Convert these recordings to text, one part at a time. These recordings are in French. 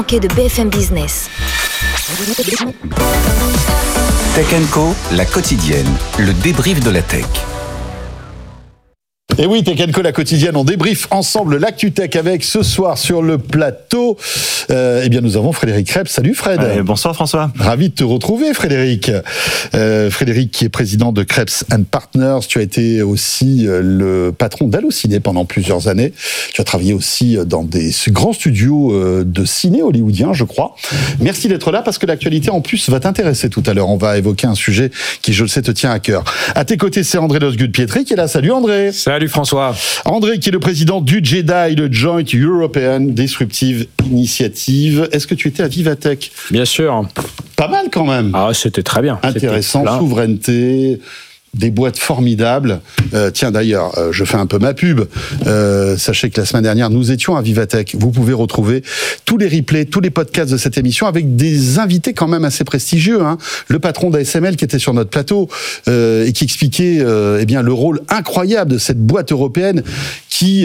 de BFM Business. Tech & Co, la quotidienne, le débrief de la tech. Et oui, Tech & Co, la quotidienne, on débriefe ensemble l'actu tech avec ce soir sur le plateau. Nous avons Frédéric Krebs. Salut Fred. Bonsoir François. Ravi de te retrouver Frédéric. Frédéric qui est président de Krebs & Partners. Tu as été aussi le patron d'Allociné pendant plusieurs années. Tu as travaillé aussi dans des grands studios de ciné hollywoodiens, je crois. Merci d'être là parce que l'actualité en plus va t'intéresser tout à l'heure. On va évoquer un sujet qui, je le sais, te tient à cœur. À tes côtés, c'est André Losgut-Pietri qui est là. Salut André. Salut François. André qui est le président du JEDI, le Joint European Disruptive Initiative. Est-ce que tu étais à Vivatech ? Bien sûr. Pas mal quand même. Ah, c'était très bien. Intéressant, souveraineté, des boîtes formidables. Tiens d'ailleurs, je fais un peu ma pub. Sachez que la semaine dernière, nous étions à Vivatech. Vous pouvez retrouver tous les replays, tous les podcasts de cette émission avec des invités quand même assez prestigieux. Le patron d'ASML qui était sur notre plateau et qui expliquait le rôle incroyable de cette boîte européenne qui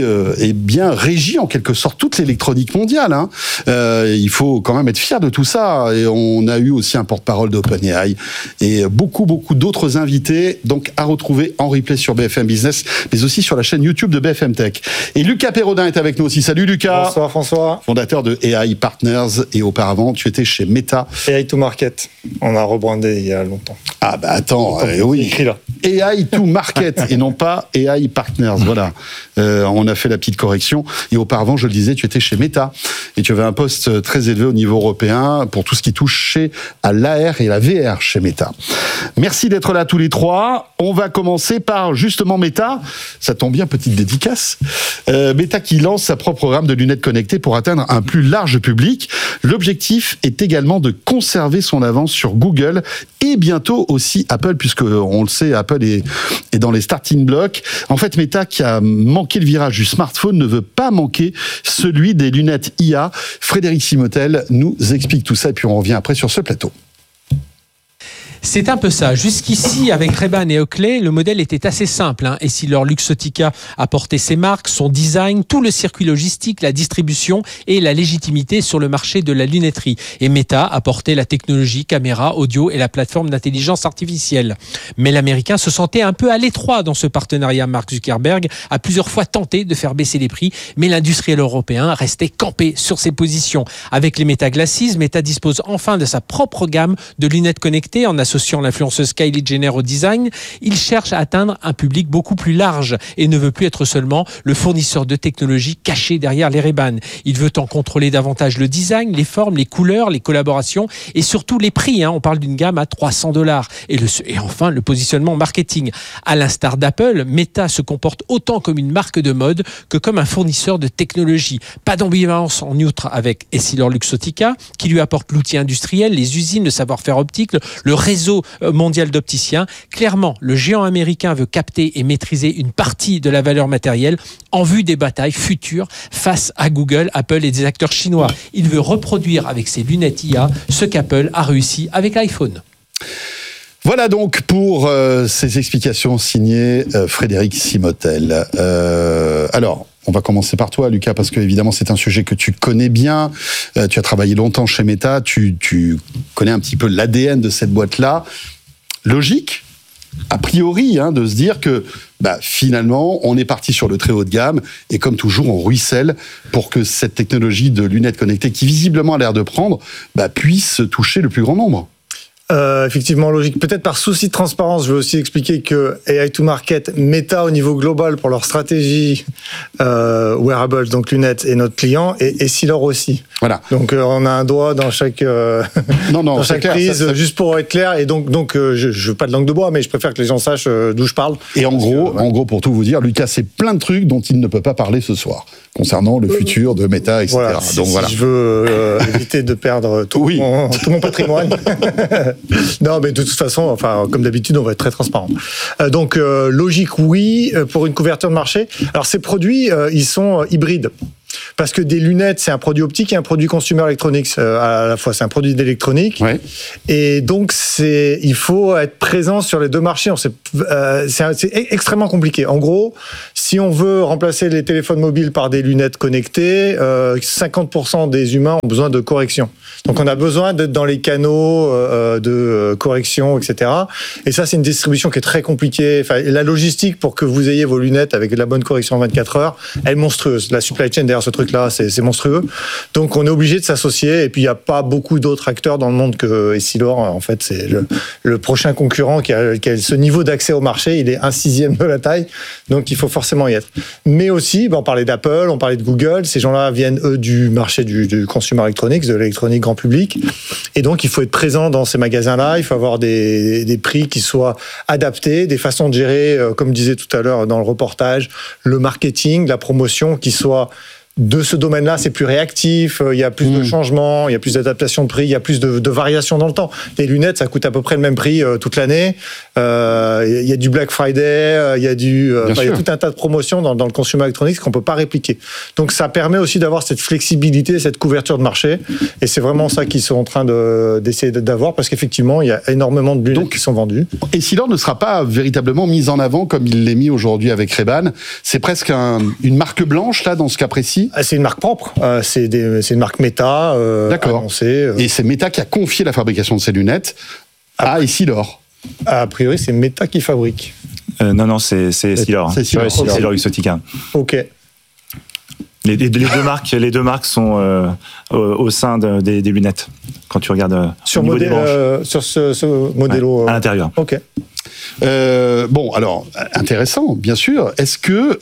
régit en quelque sorte toute l'électronique mondiale. Il faut quand même être fier de tout ça. Et on a eu aussi un porte-parole d'OpenAI et beaucoup d'autres invités. Donc à retrouver en replay sur BFM Business, mais aussi sur la chaîne YouTube de BFM Tech. Et Lucas Perrodin est avec nous aussi. Salut Lucas. Bonsoir François. Fondateur de AI Partners et auparavant tu étais chez Meta. AI to Market. On a rebrandé il y a longtemps. Ah bah attends, oui. Écrit là. AI to Market et non pas AI Partners. Voilà. On a fait la petite correction. Et auparavant, je le disais, tu étais chez Meta et tu avais un poste très élevé au niveau européen pour tout ce qui touchait à l'AR et la VR chez Meta. Merci d'être là tous les trois. On va commencer par justement Meta. Ça tombe bien, petite dédicace. Meta qui lance sa propre gamme de lunettes connectées pour atteindre un plus large public. L'objectif est également de conserver son avance sur Google et bientôt aussi Apple, puisque on le sait, Apple est dans les starting blocks. En fait, Meta qui a manqué le virage du smartphone ne veut pas manquer celui des lunettes IA. Frédéric Simotel nous explique tout ça et puis on revient après sur ce plateau. C'est un peu ça. Jusqu'ici, avec Ray-Ban et Oakley, le modèle était assez simple. Essilor-Luxottica apportait ses marques, son design, tout le circuit logistique, la distribution et la légitimité sur le marché de la lunetterie. Et Meta apportait la technologie, caméra, audio et la plateforme d'intelligence artificielle. Mais l'Américain se sentait un peu à l'étroit dans ce partenariat. Mark Zuckerberg a plusieurs fois tenté de faire baisser les prix, mais l'industriel européen restait campé sur ses positions. Avec les Meta Glasses, Meta dispose enfin de sa propre gamme de lunettes connectées en associant l'influenceuse Kylie Jenner au design. Il cherche à atteindre un public beaucoup plus large et ne veut plus être seulement le fournisseur de technologie caché derrière les Ray-Ban. Il veut en contrôler davantage le design, les formes, les couleurs, les collaborations et surtout les prix. On parle d'une gamme à $300. Et enfin, le positionnement marketing. À l'instar d'Apple, Meta se comporte autant comme une marque de mode que comme un fournisseur de technologie. Pas d'ambivalence en outre avec Essilor-Luxottica qui lui apporte l'outil industriel, les usines, le savoir-faire optique, le réseau mondial d'opticiens. Clairement, le géant américain veut capter et maîtriser une partie de la valeur matérielle en vue des batailles futures face à Google, Apple et des acteurs chinois. Il veut reproduire avec ses lunettes IA ce qu'Apple a réussi avec l'iPhone. Voilà donc pour ces explications signées Frédéric Simotel. Alors, on va commencer par toi, Lucas, parce que évidemment c'est un sujet que tu connais bien. Tu as travaillé longtemps chez Meta, tu connais un petit peu l'ADN de cette boîte-là. Logique, a priori, de se dire que finalement on est parti sur le très haut de gamme et comme toujours on ruisselle pour que cette technologie de lunettes connectées qui visiblement a l'air de prendre puisse toucher le plus grand nombre. Effectivement, logique. Peut-être par souci de transparence, je veux aussi expliquer que AI to Market, Meta au niveau global pour leur stratégie wearables, donc lunettes, et notre client, et Essilor aussi. Voilà. Donc on a un doigt dans chaque dans chaque clair, prise, ça. juste pour être clair. Et donc je veux pas de langue de bois, mais je préfère que les gens sachent d'où je parle. Et en gros, pour tout vous dire, Lucas, c'est plein de trucs dont il ne peut pas parler ce soir concernant le futur de Meta, etc. Voilà, si je veux éviter de perdre tout mon patrimoine. Non, mais de toute façon, comme d'habitude, on va être très transparent. Donc, logique, oui, pour une couverture de marché. Alors, ces produits, ils sont hybrides. parce que des lunettes, c'est un produit optique et un produit consumer electronics à la fois. C'est un produit d'électronique. Ouais. Et donc, il faut être présent sur les deux marchés. C'est extrêmement compliqué. En gros, si on veut remplacer les téléphones mobiles par des lunettes connectées, 50% des humains ont besoin de correction. Donc, on a besoin d'être dans les canaux de correction, etc. Et ça, c'est une distribution qui est très compliquée. Enfin, la logistique pour que vous ayez vos lunettes avec de la bonne correction en 24 heures, elle est monstrueuse. La supply chain derrière ce truc-là, c'est monstrueux. Donc, on est obligé de s'associer. Et puis, il n'y a pas beaucoup d'autres acteurs dans le monde que Essilor. En fait, c'est le prochain concurrent qui a ce niveau d'accès au marché. Il est 1/6 de la taille. Donc, il faut forcément y être. Mais aussi, on parlait d'Apple, on parlait de Google. Ces gens-là viennent, eux, du marché du consumer electronics, de l'électronique grand public. Et donc, il faut être présent dans ces magasins-là. Il faut avoir des prix qui soient adaptés, des façons de gérer, comme disait tout à l'heure dans le reportage, le marketing, la promotion qui soit de ce domaine-là, c'est plus réactif, il y a plus de changements, il y a plus d'adaptation de prix, il y a plus de variations dans le temps. Les lunettes, ça coûte à peu près le même prix toute l'année. Il y a du Black Friday, il y a il y a tout un tas de promotions dans le consumer electronics qu'on peut pas répliquer. Donc ça permet aussi d'avoir cette flexibilité, cette couverture de marché. Et c'est vraiment ça qu'ils sont en train d'essayer d'avoir, parce qu'effectivement, il y a énormément de lunettes qui sont vendues. Essilor ne sera pas véritablement mise en avant comme il l'est mis aujourd'hui avec Ray-Ban. C'est presque une marque blanche, là, dans ce cas précis. C'est une marque propre, c'est une marque Meta annoncée. Et c'est Meta qui a confié la fabrication de ces lunettes à Essilor. A priori, c'est Meta qui fabrique. Non, c'est Essilor. C'est Essilor Luxottica. Ok. Les deux marques sont au sein des lunettes. Quand tu regardes sur au niveau des branches. sur ce modélo à l'intérieur. Ok. Bon, alors, intéressant, bien sûr. Est-ce que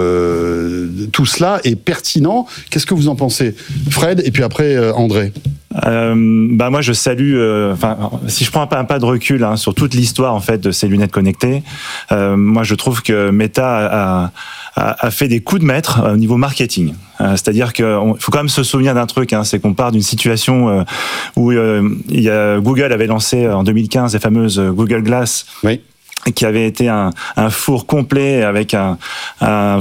tout cela est pertinent ? Qu'est-ce que vous en pensez ? Fred, et puis après, André. Moi, je salue. Si je prends un pas de recul sur toute l'histoire en fait de ces lunettes connectées, moi, je trouve que Meta a fait des coups de maître au niveau marketing. C'est-à-dire qu'il faut quand même se souvenir d'un truc, c'est qu'on part d'une situation où Google avait lancé en 2015 les fameuses Google Glass. Oui. Qui avait été un four complet avec une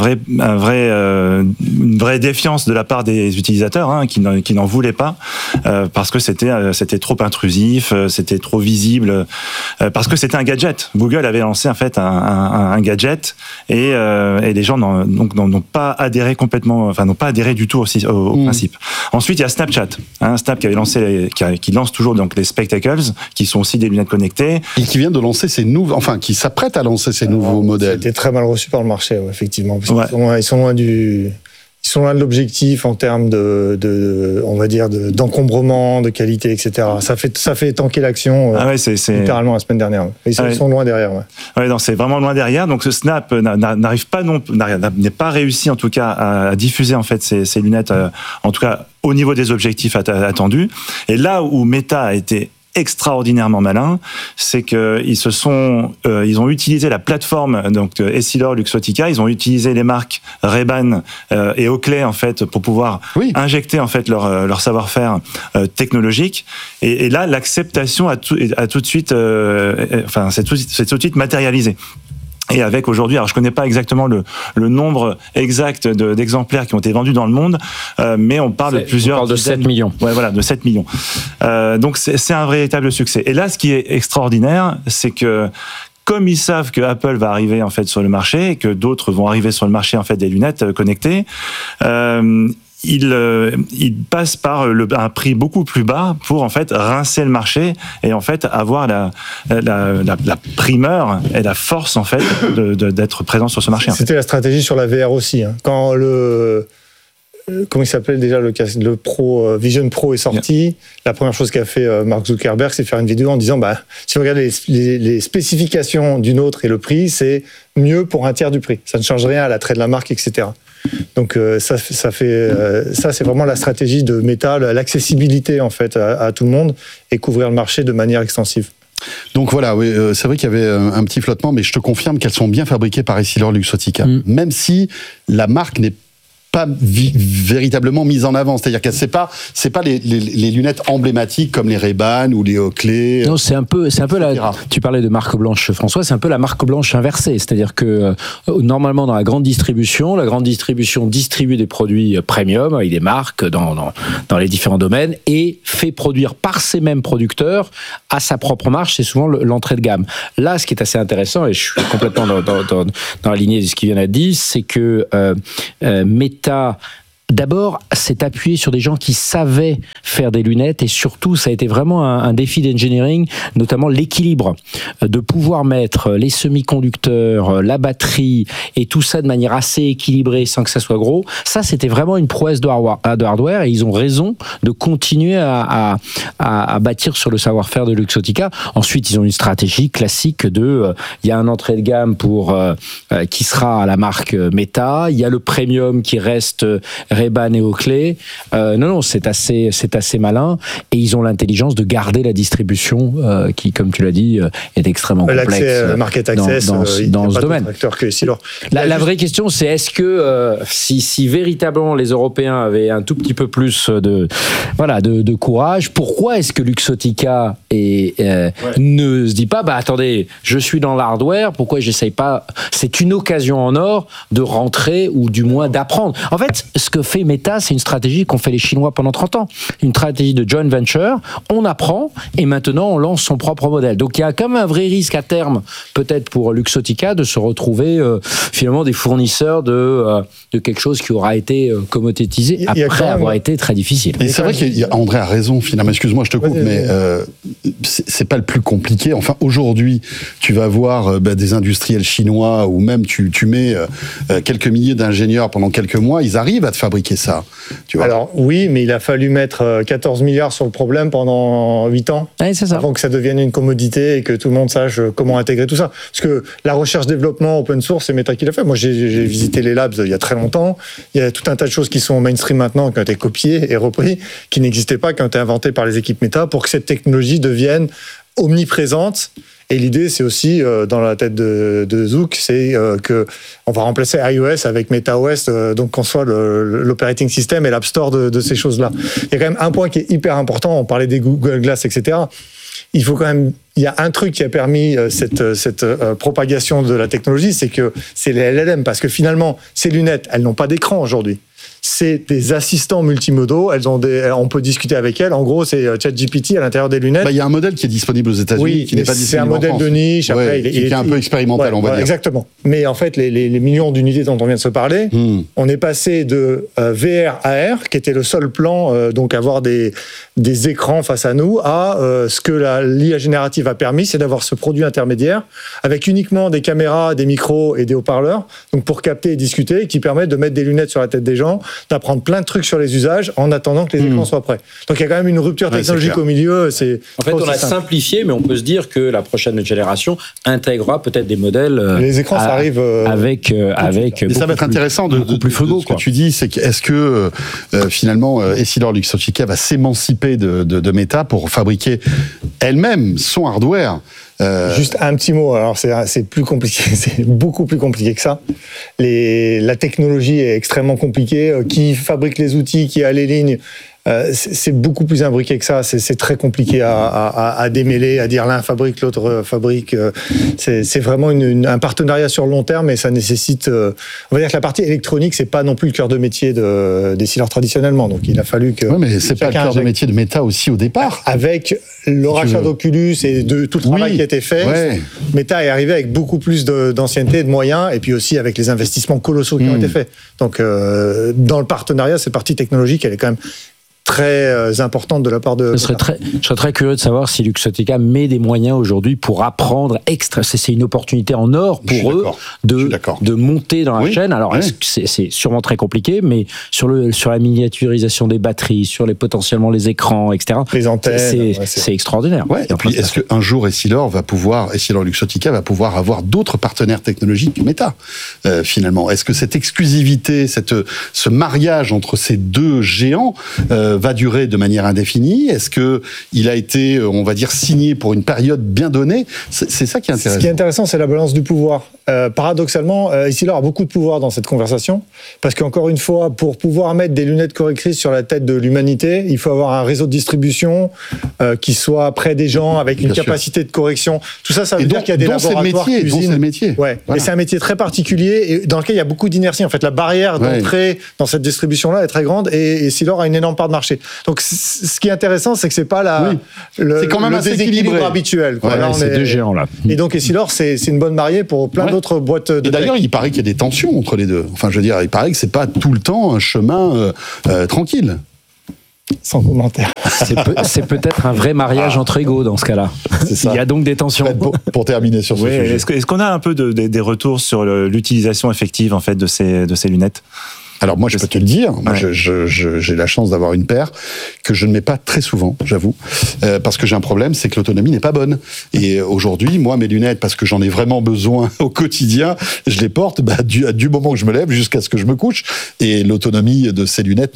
vraie défiance de la part des utilisateurs qui n'en voulaient pas parce que c'était trop intrusif, c'était trop visible, parce que c'était un gadget. Google avait lancé en fait un gadget et les gens n'ont pas adhéré complètement, n'ont pas adhéré du tout au principe. Ensuite, il y a Snapchat, Snap qui avait lancé, qui lance toujours donc les Spectacles, qui sont aussi des lunettes connectées et qui vient de lancer ces nouveaux, qui s'apprête à lancer ces nouveaux modèles. C'était très mal reçu par le marché, effectivement. Parce qu'ils sont loin de l'objectif en termes on va dire, d'encombrement, de qualité, etc. Ça fait tanker l'action littéralement la semaine dernière. Ils sont loin derrière. C'est vraiment loin derrière. Donc ce Snap n'est pas réussi en tout cas à diffuser en fait ces lunettes, en tout cas au niveau des objectifs attendus. Et là où Meta a été extraordinairement malin, c'est que ils ont utilisé la plateforme donc Essilor Luxottica, ils ont utilisé les marques Ray-Ban et Oakley en fait pour pouvoir injecter en fait leur savoir-faire technologique et là l'acceptation a tout de suite c'est tout de suite matérialisé. Et avec aujourd'hui, alors je connais pas exactement le nombre exact d'exemplaires qui ont été vendus dans le monde, mais on parle de 7 millions. Ouais, voilà, de 7 millions. Donc c'est un véritable succès. Et là, ce qui est extraordinaire, c'est que comme ils savent que Apple va arriver en fait sur le marché et que d'autres vont arriver sur le marché en fait des lunettes connectées, il passe par un prix beaucoup plus bas pour en fait rincer le marché et en fait avoir la primeur et la force en fait d'être présent sur ce marché. C'était la stratégie sur la VR aussi. Quand comment il s'appelait déjà le Pro Vision Pro est sorti, la première chose qu'a fait Mark Zuckerberg, c'est faire une vidéo en disant si vous regardez les spécifications d'une autre et le prix, c'est mieux pour un tiers du prix. Ça ne change rien à l'attrait de la marque, etc. Donc ça c'est vraiment la stratégie de Meta, l'accessibilité en fait à tout le monde et couvrir le marché de manière extensive. Donc voilà, c'est vrai qu'il y avait un petit flottement, mais je te confirme qu'elles sont bien fabriquées par Essilor Luxottica, même si la marque n'est pas véritablement mise en avant. C'est-à-dire que c'est pas les lunettes emblématiques comme les Ray-Ban ou les Oakley. Non, c'est un peu tu parlais de marque blanche, François, c'est un peu la marque blanche inversée. C'est-à-dire que normalement dans la grande distribution distribue des produits premium avec des marques dans les différents domaines et fait produire par ces mêmes producteurs à sa propre marge. C'est souvent l'entrée de gamme. Là, ce qui est assez intéressant, et je suis complètement dans la lignée de ce qu'il vient d'être dit, c'est que Meta, d'abord, s'est appuyé sur des gens qui savaient faire des lunettes et surtout, ça a été vraiment un défi d'engineering, notamment l'équilibre, de pouvoir mettre les semi-conducteurs, la batterie et tout ça de manière assez équilibrée sans que ça soit gros. Ça, c'était vraiment une prouesse de hardware et ils ont raison de continuer à bâtir sur le savoir-faire de Luxottica. Ensuite, ils ont une stratégie classique il y a un entrée de gamme qui sera à la marque Meta, il y a le premium qui reste Ray-Ban et Oakley. Non, c'est assez malin et ils ont l'intelligence de garder la distribution qui, comme tu l'as dit, est extrêmement complexe. L'accès, market access, dans ce domaine. La vraie question, c'est est-ce que si véritablement les Européens avaient un tout petit peu plus de courage, pourquoi est-ce que Luxottica ne se dit pas attendez, je suis dans l'hardware, pourquoi j'essaye pas? C'est une occasion en or de rentrer ou du moins d'apprendre. En fait, ce que fait Meta, c'est une stratégie qu'ont fait les Chinois pendant 30 ans. Une stratégie de joint venture, on apprend et maintenant on lance son propre modèle. Donc il y a quand même un vrai risque à terme, peut-être pour Luxottica, de se retrouver finalement des fournisseurs de quelque chose qui aura été commodétisé après avoir été très difficile. Et c'est vrai qu'André a raison finalement, excuse-moi je te coupe, mais c'est pas le plus compliqué. Enfin aujourd'hui, tu vas voir des industriels chinois ou même tu mets quelques milliers d'ingénieurs pendant quelques mois, ils arrivent à te fabriquer ça. Tu vois. Alors oui, mais il a fallu mettre 14 milliards sur le problème pendant 8 ans c'est ça. Avant que ça devienne une commodité et que tout le monde sache comment intégrer tout ça. Parce que la recherche-développement open source, c'est Meta qui l'a fait. Moi, j'ai visité les labs il y a très longtemps. Il y a tout un tas de choses qui sont mainstream maintenant, qui ont été copiées et repris, qui n'existaient pas, qui ont été inventées par les équipes Meta pour que cette technologie devienne omniprésente. Et l'idée, c'est aussi, dans la tête de Zouk, c'est que on va remplacer iOS avec MetaOS, donc qu'on soit l'operating system et l'App Store de ces choses-là. Il y a quand même un point qui est hyper important, on parlait des Google Glass, etc. Il y a un truc qui a permis cette propagation de la technologie, c'est les LLM, parce que finalement, ces lunettes, elles n'ont pas d'écran aujourd'hui. C'est des assistants multimodaux. On peut discuter avec elles. En gros, c'est ChatGPT à l'intérieur des lunettes. Il y a un modèle qui est disponible aux États-Unis, qui n'est pas disponible en France. C'est un modèle de niche. Après, qui est un peu expérimental, on va dire. Exactement. Mais en fait, les millions d'unités dont on vient de se parler, on est passé de VR à AR, qui était le seul plan, donc avoir des écrans face à nous, à ce que l'IA générative a permis, c'est d'avoir ce produit intermédiaire avec uniquement des caméras, des micros et des haut-parleurs, donc pour capter et discuter, qui permettent de mettre des lunettes sur la tête des gens, d'apprendre plein de trucs sur les usages en attendant que les écrans soient prêts. Donc il y a quand même une rupture technologique au milieu. En fait, on a simplifié, mais on peut se dire que la prochaine génération intégrera peut-être des modèles. Les écrans, ça arrive avec. Et ça va être intéressant de plus frugaux. Ce que tu dis, c'est est-ce que finalement Essilor-Luxottica va s'émanciper de Meta pour fabriquer elle-même son hardware? Juste un petit mot, alors c'est plus compliqué, c'est beaucoup plus compliqué que ça. La technologie est extrêmement compliquée. Qui fabrique les outils, qui a les lignes, c'est beaucoup plus imbriqué que ça. C'est très compliqué à démêler, à dire l'un fabrique, l'autre fabrique. C'est vraiment un partenariat sur le long terme et ça nécessite. On va dire que la partie électronique, c'est pas non plus le cœur de métier d'Essilor traditionnellement. Donc il a fallu que. Oui, mais c'est pas le cœur de métier de Meta aussi au départ. Avec le rachat d'Oculus et de tout le travail qui a été fait, Meta est arrivé avec beaucoup plus d'ancienneté, de moyens, et puis aussi avec les investissements colossaux qui ont été faits. Donc dans le partenariat, cette partie technologique, elle est quand même très importante de la part de... Je serais très curieux de savoir si Luxottica met des moyens aujourd'hui pour apprendre extra. C'est une opportunité en or pour eux de monter dans la chaîne. Alors, c'est sûrement très compliqué, mais sur la miniaturisation des batteries, sur potentiellement les écrans, etc. Les antennes. C'est extraordinaire. Et puis, est-ce qu'un jour Essilor-Luxottica va pouvoir avoir d'autres partenaires technologiques que Meta, finalement? Est-ce que cette exclusivité, ce mariage entre ces deux géants va durer de manière indéfinie? Est-ce que il a été, on va dire, signé pour une période bien donnée? C'est ça qui est intéressant. Ce qui est intéressant, c'est la balance du pouvoir. Paradoxalement, Essilor a beaucoup de pouvoir dans cette conversation, parce qu'encore une fois, pour pouvoir mettre des lunettes correctrices sur la tête de l'humanité, il faut avoir un réseau de qui soit près des gens, avec une capacité de correction. Tout ça, ça veut dire qu'il y a des laboratoires cuisine. C'est le métier. Ouais. Voilà. Et c'est un métier très particulier et dans lequel il y a beaucoup d'inertie. En fait, la barrière d'entrée dans cette distribution-là est très grande et Essilor a une énorme part de marché. Donc, ce qui est intéressant, c'est que c'est pas c'est quand même le assez déséquilibre habituel. Ouais, là, c'est deux géants là. Et donc, Essilor, c'est une bonne mariée pour plein d'autres boîtes de. Et d'ailleurs, il paraît qu'il y a des tensions entre les deux. Enfin, je veux dire, il paraît que c'est pas tout le temps un chemin tranquille. Sans commentaire. C'est peut-être un vrai mariage entre égaux dans ce cas-là. Il y a donc des tensions. Pour terminer sur ce sujet. Est-ce qu'on a un peu des retours sur l'utilisation effective en fait de ces lunettes? Alors moi, je peux te le dire, moi, j'ai la chance d'avoir une paire que je ne mets pas très souvent, j'avoue, parce que j'ai un problème, c'est que l'autonomie n'est pas bonne. Et aujourd'hui, moi, mes lunettes, parce que j'en ai vraiment besoin au quotidien, je les porte du moment où je me lève jusqu'à ce que je me couche. Et l'autonomie de ces lunettes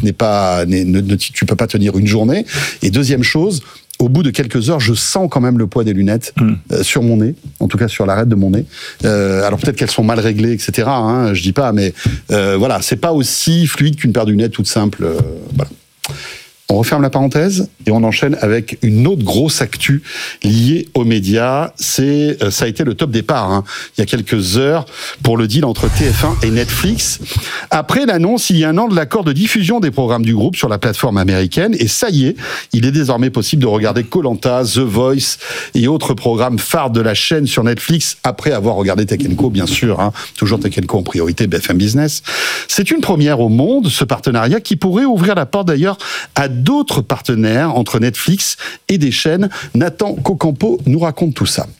tu peux pas tenir une journée. Et deuxième chose, au bout de quelques heures, je sens quand même le poids des lunettes sur mon nez, en tout cas sur l'arête de mon nez. Alors peut-être qu'elles sont mal réglées, etc. Je dis pas, mais voilà, c'est pas aussi fluide qu'une paire de lunettes toute simple. Voilà. On referme la parenthèse et on enchaîne avec une autre grosse actu liée aux médias. Ça a été le top départ, il y a quelques heures, pour le deal entre TF1 et Netflix. Après l'annonce, il y a un an, de l'accord de diffusion des programmes du groupe sur la plateforme américaine. Et ça y est, il est désormais possible de regarder Koh-Lanta, The Voice et autres programmes phares de la chaîne sur Netflix, après avoir regardé Tech & Co, bien sûr. Toujours Tech & Co en priorité, BFM Business. C'est une première au monde, ce partenariat, qui pourrait ouvrir la porte d'ailleurs à d'autres partenaires entre Netflix et des chaînes. Nathan Cocampo nous raconte tout ça.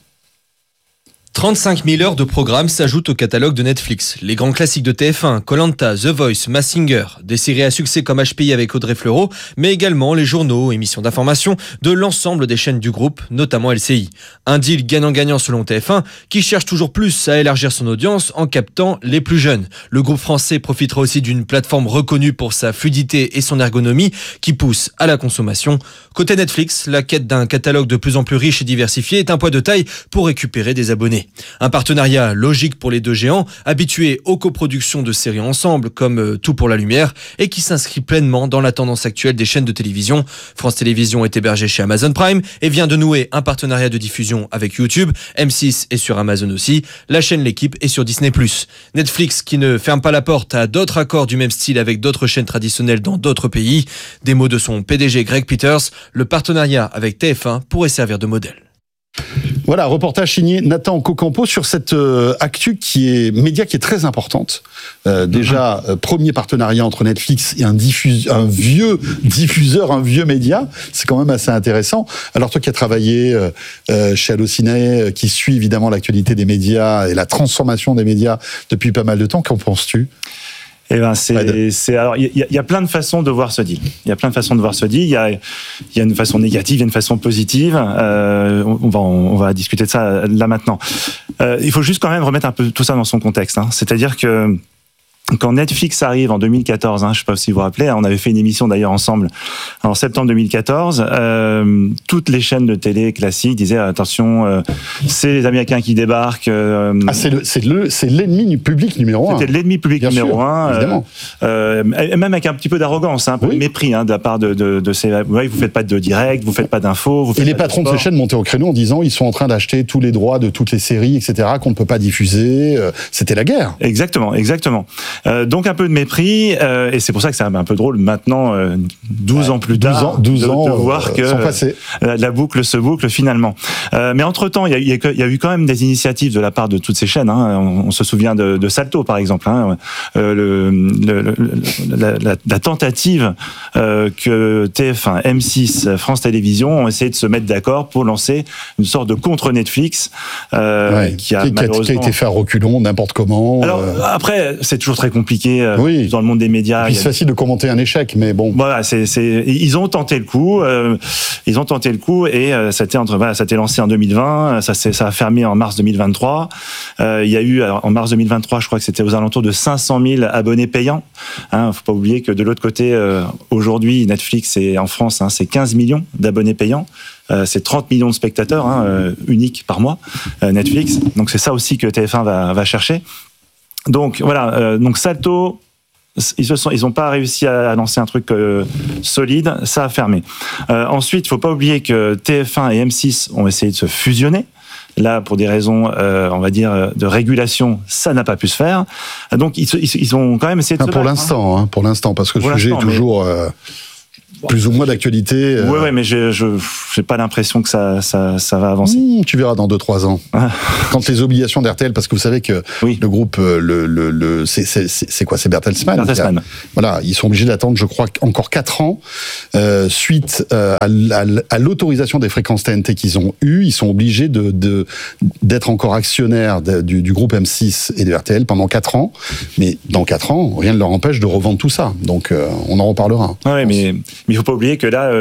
35 000 heures de programmes s'ajoutent au catalogue de Netflix. Les grands classiques de TF1, Koh-Lanta, The Voice, Masked Singer, des séries à succès comme HPI avec Audrey Fleurot, mais également les journaux, émissions d'information de l'ensemble des chaînes du groupe, notamment LCI. Un deal gagnant-gagnant selon TF1, qui cherche toujours plus à élargir son audience en captant les plus jeunes. Le groupe français profitera aussi d'une plateforme reconnue pour sa fluidité et son ergonomie, qui pousse à la consommation. Côté Netflix, la quête d'un catalogue de plus en plus riche et diversifié est un poids de taille pour récupérer des abonnés. Un partenariat logique pour les deux géants, habitués aux coproductions de séries ensemble, comme Tout pour la lumière, et qui s'inscrit pleinement dans la tendance actuelle des chaînes de télévision. France Télévisions est hébergé chez Amazon Prime et vient de nouer un partenariat de diffusion avec YouTube. M6 est sur Amazon aussi. La chaîne L'équipe est sur Disney+. Netflix qui ne ferme pas la porte à d'autres accords du même style avec d'autres chaînes traditionnelles dans d'autres pays. Des mots de son PDG Greg Peters, le partenariat avec TF1 pourrait servir de modèle. Voilà, reportage signé Nathan Cocampo sur cette actu qui est très importante. Déjà, premier partenariat entre Netflix et un vieux diffuseur, un vieux média, c'est quand même assez intéressant. Alors toi qui as travaillé chez Allociné, qui suit évidemment l'actualité des médias et la transformation des médias depuis pas mal de temps, qu'en penses-tu ? Eh ben alors il y a plein de façons de voir ce deal. Il y a une façon négative, il y a une façon positive. On va discuter de ça là maintenant. Il faut juste quand même remettre un peu tout ça dans son contexte. C'est-à-dire que quand Netflix arrive en 2014, je ne sais pas si vous vous rappelez, on avait fait une émission d'ailleurs ensemble en septembre 2014, toutes les chaînes de télé classiques disaient attention, c'est les Américains qui débarquent. C'est l'ennemi du public numéro 1. C'était l'ennemi public Bien numéro sûr, 1. Évidemment. Et même avec un petit peu d'arrogance, un peu de mépris de la part de ces. Ouais, vous faites pas de direct, vous faites pas d'infos. Et les patrons de ces chaînes montaient au créneau en disant ils sont en train d'acheter tous les droits de toutes les séries, etc., qu'on ne peut pas diffuser. C'était la guerre. Exactement. Donc un peu de mépris, et c'est pour ça que c'est un peu drôle maintenant, 12 ans plus tard, 12 ans, de voir que la boucle se boucle finalement. Mais entre-temps, il y a eu quand même des initiatives de la part de toutes ces chaînes. On se souvient de Salto, par exemple. La tentative que TF1, M6, France Télévisions ont essayé de se mettre d'accord pour lancer une sorte de contre-Netflix qui a été fait à reculons, n'importe comment. Alors après, c'est toujours très très compliqué Oui. dans le monde des médias. Puis c'est facile de commenter un échec, mais bon. Voilà, ils ont tenté le coup. Et ça a été lancé en 2020. Ça a fermé en mars 2023. Il y a eu en mars 2023, je crois que c'était aux alentours de 500 000 abonnés payants. Faut pas oublier que de l'autre côté, aujourd'hui, Netflix en France, c'est 15 millions d'abonnés payants. C'est 30 millions de spectateurs uniques par mois, Netflix. Donc c'est ça aussi que TF1 va chercher. Donc voilà, donc Salto, ils n'ont pas réussi à lancer un truc solide, ça a fermé. Ensuite, il faut pas oublier que TF1 et M6 ont essayé de se fusionner. Là, pour des raisons, on va dire, de régulation, ça n'a pas pu se faire. Donc ils ont quand même essayé de se battre. Pour l'instant, parce que le sujet est toujours plus ou moins d'actualité. Ouais, mais j'ai pas l'impression que ça va avancer. Tu verras dans 2-3 ans. Quand les obligations d'RTL, parce que vous savez que le groupe, c'est quoi? C'est Bertelsmann. Bertelsmann. Voilà, ils sont obligés d'attendre, je crois, encore 4 ans, suite à l'autorisation des fréquences TNT qu'ils ont eues. Ils sont obligés d'être encore actionnaires du groupe M6 et de RTL pendant 4 ans. Mais dans 4 ans, rien ne leur empêche de revendre tout ça. Donc, on en reparlera. Ouais, mais il faut pas oublier que là,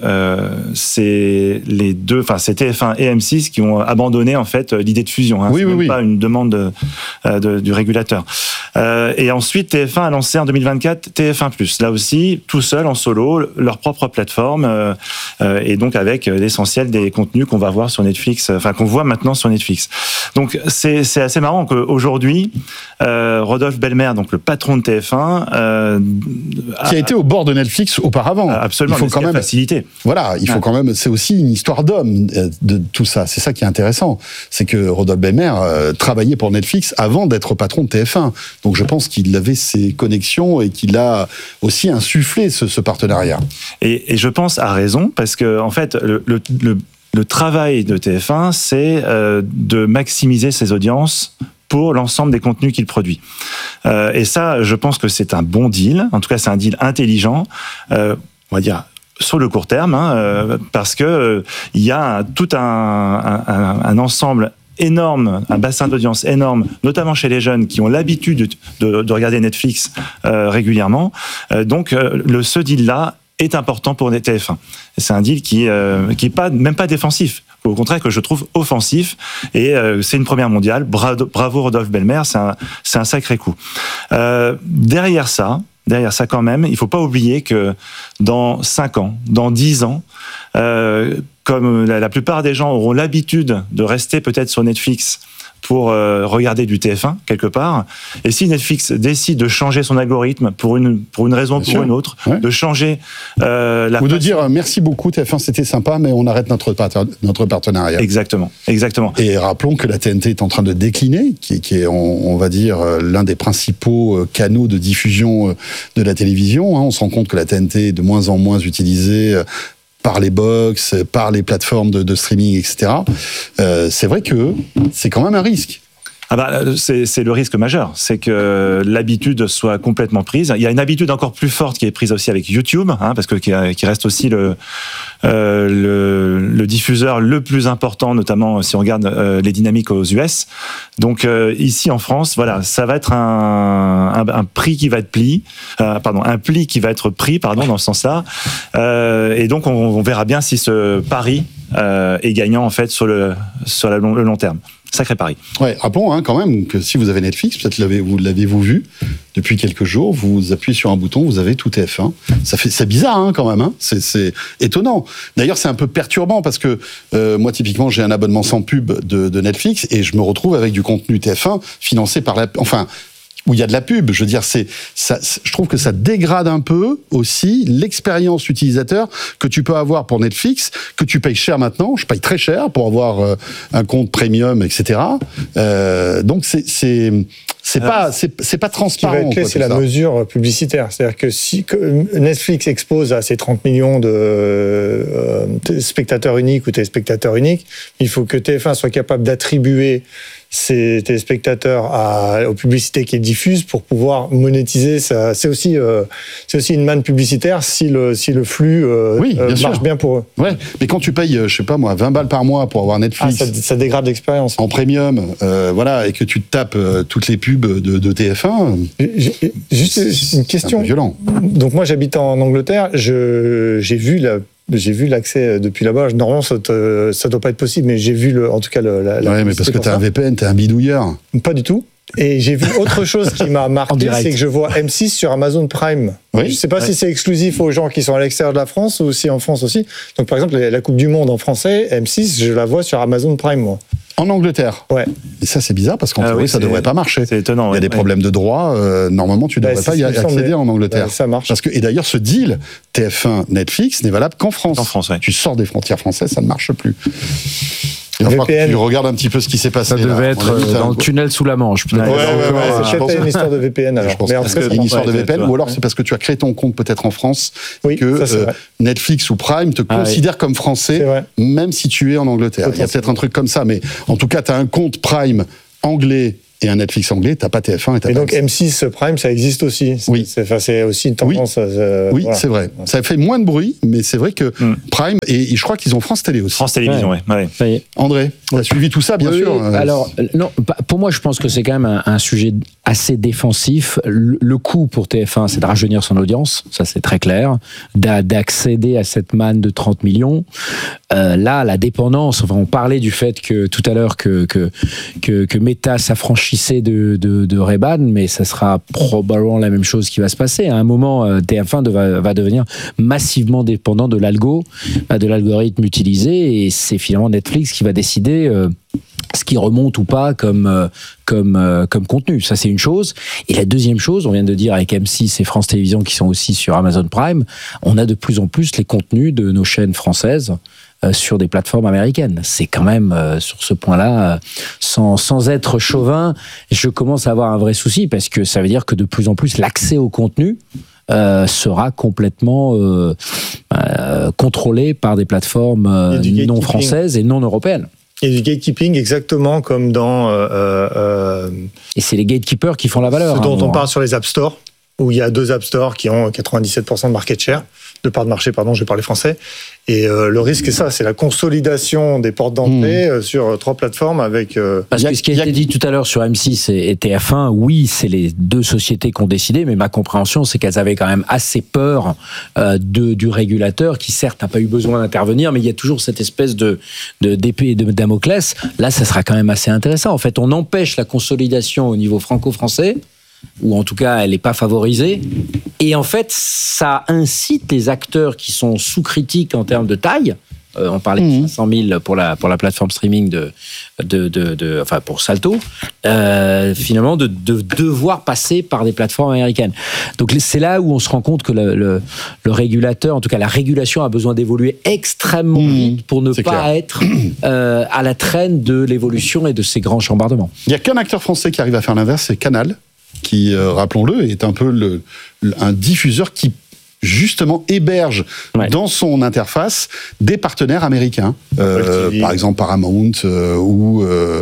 c'est les deux, enfin, c'est TF1 et M6 qui ont abandonné en fait l'idée de fusion. C'est pas une demande du régulateur. Et ensuite, TF1 a lancé en 2024 TF1+. Là aussi, tout seul en solo, leur propre plateforme, et donc avec l'essentiel des contenus qu'on va voir sur Netflix, enfin qu'on voit maintenant sur Netflix. Donc c'est assez marrant qu'aujourd'hui, Rodolphe Belmer, donc le patron de TF1, qui a été au bord de Netflix auparavant. Absolument, il faut quand même faciliter. Voilà, il faut quand même. C'est aussi une histoire d'homme de tout ça. C'est ça qui est intéressant, c'est que Rodolphe Belmer travaillait pour Netflix avant d'être patron de TF1. Donc je pense qu'il avait ses connexions et qu'il a aussi insufflé ce partenariat. Et je pense à raison, parce que en fait le travail de TF1, c'est de maximiser ses audiences pour l'ensemble des contenus qu'il produit. Et ça, je pense que c'est un bon deal. En tout cas, c'est un deal intelligent. On va dire sur le court terme, parce que il y a tout un ensemble énorme, un bassin d'audience énorme, notamment chez les jeunes qui ont l'habitude de regarder Netflix régulièrement. Donc, ce deal-là est important pour TF1. C'est un deal qui est même pas défensif. Au contraire, que je trouve offensif. Et c'est une première mondiale. Bravo Rodolphe Belmer, c'est un sacré coup. Derrière ça quand même, il faut pas oublier que dans 5 ans, dans 10 ans, comme la plupart des gens auront l'habitude de rester peut-être sur Netflix pour regarder du TF1 quelque part, et si Netflix décide de changer son algorithme pour une raison ou pour une autre, de changer ou de dire merci beaucoup TF1, c'était sympa, mais on arrête notre partenariat. Exactement. Et rappelons que la TNT est en train de décliner, qui est on va dire l'un des principaux canaux de diffusion de la télévision. On se rend compte que la TNT est de moins en moins utilisée par les box, par les plateformes de streaming, etc. C'est vrai que c'est quand même un risque. C'est le risque majeur, c'est que l'habitude soit complètement prise. Il y a une habitude encore plus forte qui est prise aussi avec YouTube, parce que qui reste aussi le diffuseur le plus important, notamment si on regarde les dynamiques aux US. Donc ici en France, voilà, ça va être un prix qui va être un pli qui va être pris, dans ce sens-là. Et donc on verra bien si ce pari est gagnant en fait sur le long terme. Sacré pari. Ouais, rappelons quand même que si vous avez Netflix, peut-être l'avez-vous vu depuis quelques jours, vous appuyez sur un bouton, vous avez tout TF1. C'est bizarre quand même. C'est étonnant. D'ailleurs, c'est un peu perturbant parce que moi, typiquement, j'ai un abonnement sans pub de Netflix et je me retrouve avec du contenu TF1 financé par où il y a de la pub. Je veux dire, je trouve que ça dégrade un peu aussi l'expérience utilisateur que tu peux avoir pour Netflix, que tu payes cher maintenant. Je paye très cher pour avoir un compte premium, etc. Donc c'est pas transparent. Ce qui va être clé, c'est la mesure publicitaire. C'est-à-dire que si Netflix expose à ses 30 millions spectateur unique ou téléspectateur unique. Il faut que TF1 soit capable d'attribuer ces téléspectateurs aux publicités qu'ils diffusent pour pouvoir monétiser ça. C'est aussi une manne publicitaire si le flux marche bien pour eux. Ouais, mais quand tu payes, je sais pas moi, 20 balles par mois pour avoir Netflix, ça dégrade l'expérience. En premium, voilà, et que tu te tapes toutes les pubs de TF1. Juste une question. C'est un peu violent. Donc moi j'habite en Angleterre, j'ai vu l'accès depuis là-bas. Normalement, ça doit pas être possible, mais j'ai vu en tout cas ouais, mais parce que t'as un VPN, t'es un bidouilleur. Pas du tout. Et j'ai vu autre chose qui m'a marqué, c'est que je vois M6 sur Amazon Prime. Oui, je sais pas si c'est exclusif aux gens qui sont à l'extérieur de la France ou si en France aussi. Donc par exemple, la Coupe du Monde en français, M6, je la vois sur Amazon Prime, moi. En Angleterre. Ouais. Et ça, c'est bizarre parce qu'en théorie, ça devrait pas marcher. C'est étonnant. Il y a des problèmes de droit. Normalement, tu devrais pas y accéder en Angleterre. Ça marche. Et d'ailleurs, ce deal TF1 Netflix n'est valable qu'en France. En France, ouais. Tu sors des frontières françaises, ça ne marche plus. Il va que tu regardes un petit peu ce qui s'est passé. Ça devait être dans le tunnel sous la Manche. C'est peut-être une histoire de VPN. Alors. Je pense que c'est une histoire de VPN, ou alors c'est parce que tu as créé ton compte peut-être en France, que Netflix ou Prime te considère comme français, même si tu es en Angleterre. Il y a peut-être un truc comme ça, mais en tout cas, tu as un compte Prime anglais et un Netflix anglais, t'as pas TF1 et t'as pas. Et donc M6. M6 Prime, ça existe aussi. Oui. C'est aussi une tendance. Oui, voilà. C'est vrai. Ça fait moins de bruit, mais c'est vrai que Prime, et je crois qu'ils ont France Télé aussi. France Télévisions, ouais. André, tu as suivi tout ça, bien sûr. Alors, non, pour moi, je pense que c'est quand même un sujet assez défensif. Le coût pour TF1, c'est de rajeunir son audience, ça c'est très clair, d'accéder à cette manne de 30 millions. Là, la dépendance, enfin, on parlait du fait que tout à l'heure que Meta s'affranchissait de Ray-Ban, mais ça sera probablement la même chose qui va se passer. À un moment, TF1 va devenir massivement dépendant de l'algorithme utilisé, et c'est finalement Netflix qui va décider ce qui remonte ou pas comme contenu. Ça, c'est une chose. Et la deuxième chose, on vient de dire avec M6 et France Télévisions qui sont aussi sur Amazon Prime, on a de plus en plus les contenus de nos chaînes françaises sur des plateformes américaines. C'est quand même, sur ce point-là, sans être chauvin, je commence à avoir un vrai souci, parce que ça veut dire que de plus en plus, l'accès au contenu sera complètement contrôlé par des plateformes non françaises et non européennes. Il y a du gatekeeping exactement comme dans... Et c'est les gatekeepers qui font la valeur. Ce dont on parle sur les App Store, où il y a 2 App Store qui ont 97% de market share, de part de marché, pardon, je vais parler français. Et le risque, c'est ça, c'est la consolidation des portes d'entrée sur 3 plateformes avec... Parce que ce qui a été dit tout à l'heure sur M6 et TF1, oui, c'est les 2 sociétés qui ont décidé, mais ma compréhension, c'est qu'elles avaient quand même assez peur du régulateur, qui certes n'a pas eu besoin d'intervenir, mais il y a toujours cette espèce d'épée de Damoclès. Là, ça sera quand même assez intéressant. En fait, on empêche la consolidation au niveau franco-français, ou en tout cas elle n'est pas favorisée, et en fait ça incite les acteurs qui sont sous critique en termes de taille. On parlait de 500 000 pour la plateforme streaming enfin pour Salto, finalement de devoir passer par des plateformes américaines. Donc c'est là où on se rend compte que le régulateur, en tout cas la régulation, a besoin d'évoluer extrêmement vite pour ne pas être à la traîne de l'évolution et de ces grands chambardements. Il n'y a qu'un acteur français qui arrive à faire l'inverse, c'est Canal, qui, rappelons-le, est un peu un diffuseur qui justement héberge dans son interface des partenaires américains, par exemple Paramount ou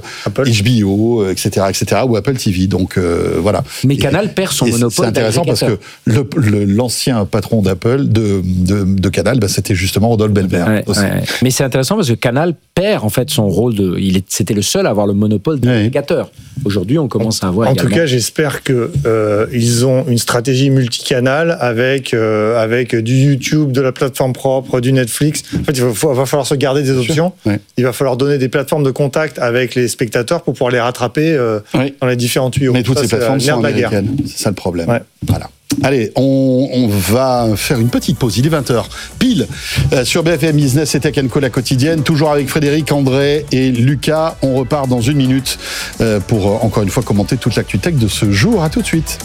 HBO, etc., ou Apple TV. Donc voilà. Mais Canal perd son monopole. C'est intéressant parce que l'ancien patron d'Apple, de Canal, c'était justement Rodolphe Belmer. Mais c'est intéressant parce que Canal perd en fait son rôle c'était le seul à avoir le monopole des agrégateurs. Aujourd'hui, on commence à avoir. En tout cas, j'espère que ils ont une stratégie multicanal avec du YouTube, de la plateforme propre, du Netflix. En fait, il va falloir se garder des options. Il va falloir donner des plateformes de contact avec les spectateurs pour pouvoir les rattraper dans les différents tuyaux. Mais toutes ces plateformes sont américaines. C'est ça le problème. Voilà. Allez, on va faire une petite pause. Il est 20h pile sur BFM Business et Tech & Co, la quotidienne. Toujours avec Frédéric, André et Lucas. On repart dans 1 minute pour encore une fois commenter toute l'actu tech de ce jour. À tout de suite.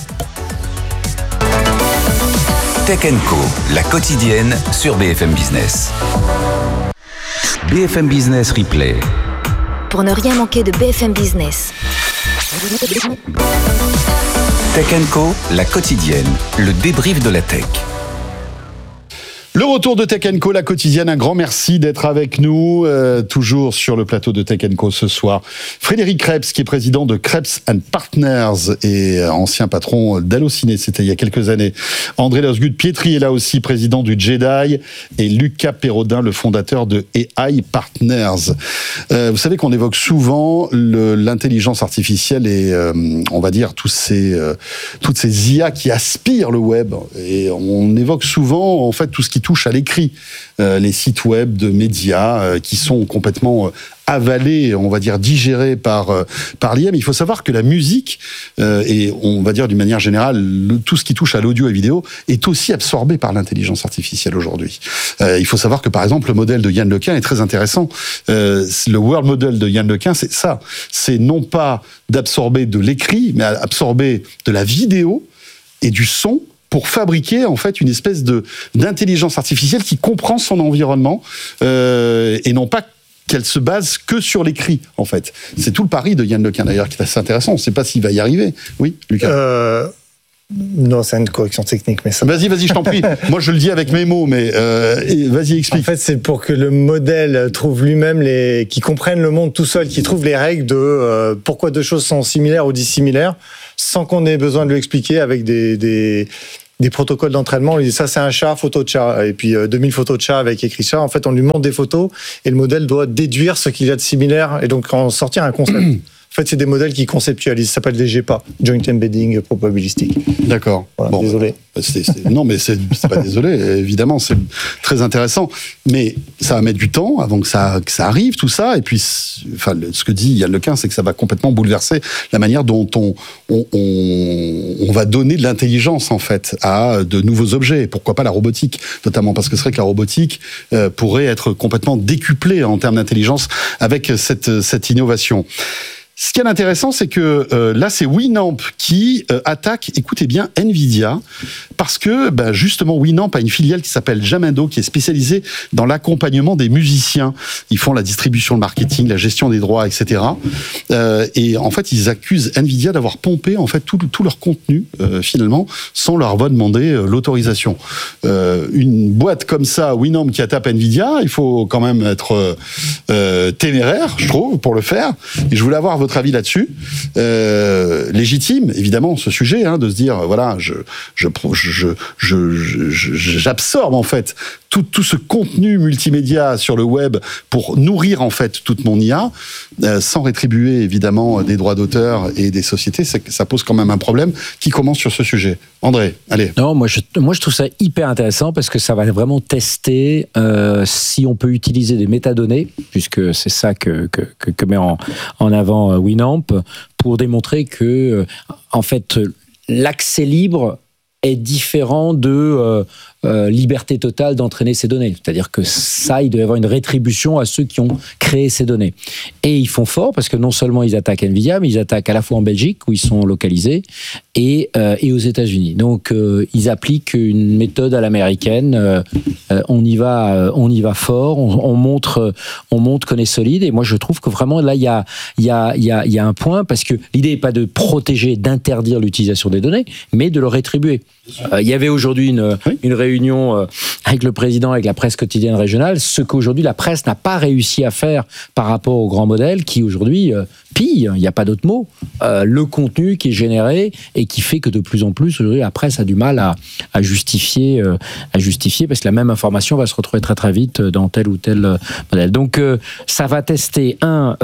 Tech & Co, la quotidienne sur BFM Business. BFM Business Replay. Pour ne rien manquer de BFM Business. Tech & Co, la quotidienne, le débrief de la tech. Le retour de Tech & Co, la quotidienne, un grand merci d'être avec nous, toujours sur le plateau de Tech & Co ce soir. Frédéric Krebs, qui est président de Krebs & Partners et ancien patron d'Allociné, c'était il y a quelques années. André Losgut-Pietri est là aussi, président du JEDI, et Lucas Perrodin, le fondateur de AI Partners. Vous savez qu'on évoque souvent l'intelligence artificielle et, on va dire, toutes ces IA qui aspirent le web. Et on évoque souvent, en fait, tout ce qui touche à l'écrit, les sites web de médias qui sont complètement avalés, on va dire digérés par l'IA. Mais il faut savoir que la musique et on va dire d'une manière générale tout ce qui touche à l'audio et vidéo est aussi absorbé par l'intelligence artificielle aujourd'hui. Il faut savoir que par exemple le modèle de Yann Lequin est très intéressant. Le world model de Yann Lequin, c'est ça. C'est non pas d'absorber de l'écrit, mais absorber de la vidéo et du son pour fabriquer en fait une espèce d'intelligence artificielle qui comprend son environnement et non pas qu'elle se base que sur l'écrit en fait. C'est tout le pari de Yann Lequin d'ailleurs qui est assez intéressant. On ne sait pas s'il va y arriver. Oui, Lucas. Non, c'est une correction technique, mais ça. Vas-y, je t'en prie. Moi, je le dis avec mes mots, mais vas-y, explique. En fait, c'est pour que le modèle trouve lui-même qui comprenne le monde tout seul, qui trouve les règles de pourquoi deux choses sont similaires ou dissimilaires, sans qu'on ait besoin de lui expliquer avec des protocoles d'entraînement. On lui dit ça, c'est un chat, photo de chat, et puis 2000 photos de chat avec écrit chat. En fait, on lui montre des photos et le modèle doit déduire ce qu'il y a de similaire et donc en sortir un concept. En fait, c'est des modèles qui conceptualisent. Ça s'appelle des GEPA, Joint Embedding Probabilistic. D'accord. Voilà, bon, désolé. Non, mais c'est pas désolé. Évidemment, c'est très intéressant. Mais ça va mettre du temps avant que ça arrive, tout ça. Et puis, enfin, ce que dit Yann Lequin, c'est que ça va complètement bouleverser la manière dont on va donner de l'intelligence, en fait, à de nouveaux objets. Pourquoi pas la robotique, notamment parce que c'est vrai que la robotique pourrait être complètement décuplée en termes d'intelligence avec cette innovation. Ce qui est intéressant, c'est que là, c'est Winamp qui attaque, écoutez bien, Nvidia, parce que justement, Winamp a une filiale qui s'appelle Jamendo, qui est spécialisée dans l'accompagnement des musiciens. Ils font la distribution, le marketing, la gestion des droits, etc. Et en fait, ils accusent Nvidia d'avoir pompé en fait tout leur contenu finalement, sans leur avoir demandé l'autorisation. Une boîte comme ça, Winamp, qui attaque Nvidia, il faut quand même être téméraire, je trouve, pour le faire. Et je voulais avoir votre avis là-dessus. Légitime, évidemment, ce sujet, de se dire, voilà, j'absorbe en fait tout ce contenu multimédia sur le web pour nourrir en fait toute mon IA, sans rétribuer évidemment des droits d'auteur et des sociétés. Ça pose quand même un problème. Qui commence sur ce sujet? André, allez. Non, moi je trouve ça hyper intéressant parce que ça va vraiment tester si on peut utiliser des métadonnées, puisque c'est ça que met en avant Winamp, pour démontrer que en fait l'accès libre est différent de liberté totale d'entraîner ces données. C'est-à-dire que ça, il doit y avoir une rétribution à ceux qui ont créé ces données. Et ils font fort parce que non seulement ils attaquent Nvidia, mais ils attaquent à la fois en Belgique, où ils sont localisés, et aux États-Unis. Donc, ils appliquent une méthode à l'américaine. On y va fort. On montre qu'on est solide. Et moi, je trouve que vraiment, là, il y a un point, parce que l'idée n'est pas de protéger, d'interdire l'utilisation des données, mais de le rétribuer. Il y avait aujourd'hui une réunion avec le président, avec la presse quotidienne régionale, ce qu'aujourd'hui la presse n'a pas réussi à faire par rapport aux grands modèles qui aujourd'hui pillent, il n'y a pas d'autre mot, le contenu qui est généré et qui fait que de plus en plus aujourd'hui la presse a du mal à justifier parce que la même information va se retrouver très très vite dans tel ou tel modèle. Donc ça va tester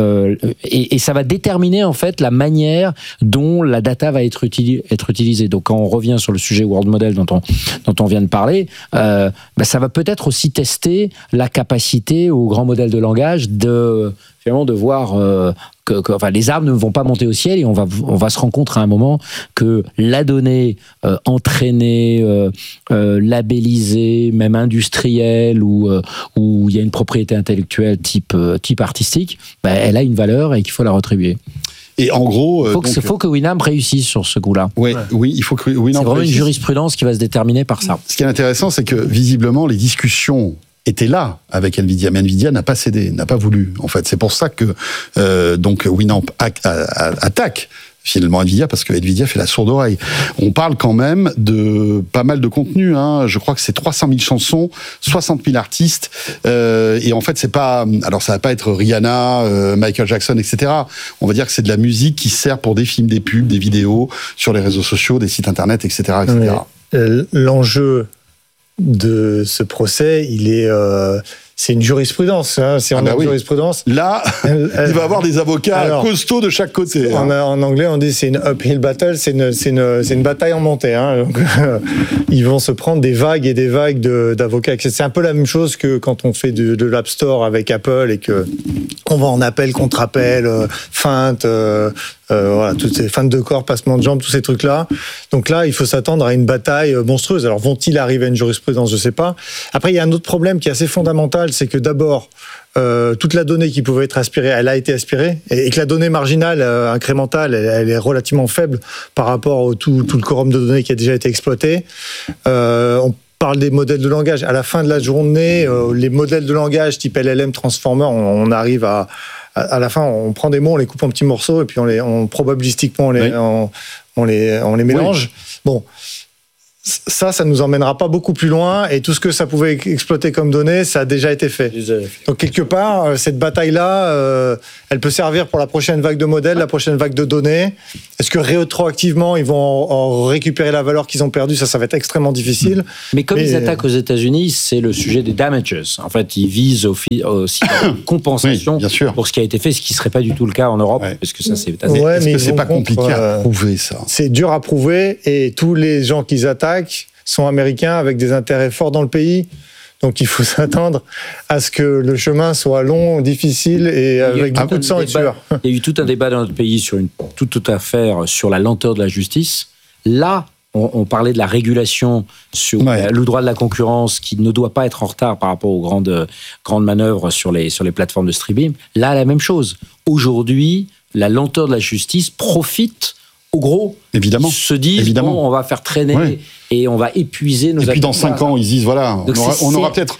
et ça va déterminer en fait la manière dont la data va être utilisée. Donc quand on revient sur le sujet World Model dont on vient de parler, ça va peut-être aussi tester la capacité aux grands modèles de langage de voir que les arbres ne vont pas monter au ciel et on va se rendre compte à un moment que la donnée entraînée, labellisée, même industrielle, où il y a une propriété intellectuelle type artistique, elle a une valeur et qu'il faut la rétribuer. Et en gros, il faut que Winamp réussisse sur ce coup-là. Oui, il faut que Winamp c'est vraiment réussisse. Une jurisprudence qui va se déterminer par ça. Ce qui est intéressant, c'est que visiblement les discussions étaient là avec Nvidia, mais Nvidia n'a pas cédé, n'a pas voulu. En fait, c'est pour ça que donc Winamp attaque finalement Nvidia, parce que Nvidia fait la sourde oreille. On parle quand même de pas mal de contenu, hein. Je crois que c'est 300 000 chansons, 60 000 artistes, et en fait c'est pas, alors ça va pas être Rihanna, Michael Jackson, etc. On va dire que c'est de la musique qui sert pour des films, des pubs, des vidéos, sur les réseaux sociaux, des sites internet, etc. etc. L'enjeu de ce procès, c'est une jurisprudence. Hein. Si on a une jurisprudence. Là, il va avoir des avocats costauds de chaque côté. En anglais, on dit c'est une uphill battle, c'est une bataille en montée. Hein. Donc, ils vont se prendre des vagues et des vagues d'avocats. C'est un peu la même chose que quand on fait de l'App Store avec Apple et que on va en appel, contre-appel, feinte, voilà, toutes ces feintes de corps, passement de jambes, tous ces trucs-là. Donc là, il faut s'attendre à une bataille monstrueuse. Alors, vont-ils arriver à une jurisprudence ? Je ne sais pas. Après, il y a un autre problème qui est assez fondamental, c'est que d'abord, toute la donnée qui pouvait être aspirée, elle a été aspirée, et que la donnée marginale, incrémentale, elle est relativement faible par rapport au tout le quorum de données qui a déjà été exploité. On parle des modèles de langage. À la fin de la journée, les modèles de langage type LLM, Transformer, on arrive à la fin, on prend des mots, on les coupe en petits morceaux, et puis probabilistiquement, on les mélange. Oui. Bon. Ça nous emmènera pas beaucoup plus loin, et tout ce que ça pouvait exploiter comme données, ça a déjà été fait. Donc quelque part, cette bataille-là, elle peut servir pour la prochaine vague de modèles, la prochaine vague de données. Est-ce que rétroactivement, ils vont en récupérer la valeur qu'ils ont perdue ? Ça va être extrêmement difficile. Mais comme ils attaquent aux États-Unis, c'est le sujet des damages. En fait, ils visent aussi la compensation pour ce qui a été fait, ce qui serait pas du tout le cas en Europe, parce que ça c'est assez... Est-ce que c'est pas compliqué à prouver, ça ? C'est dur à prouver, et tous les gens qu'ils attaquent sont américains avec des intérêts forts dans le pays. Donc il faut s'attendre à ce que le chemin soit long, difficile et avec beaucoup de sang et de sueur. Il y a eu tout un débat dans notre pays sur toute affaire sur la lenteur de la justice. Là, on parlait de la régulation sur le droit de la concurrence qui ne doit pas être en retard par rapport aux grandes manœuvres sur les plateformes de streaming. Là, la même chose. Aujourd'hui, la lenteur de la justice profite au gros. Évidemment. Ils se disent, on va faire traîner et on va épuiser nos... Et puis dans 5 ans, ils disent, voilà, on aura peut-être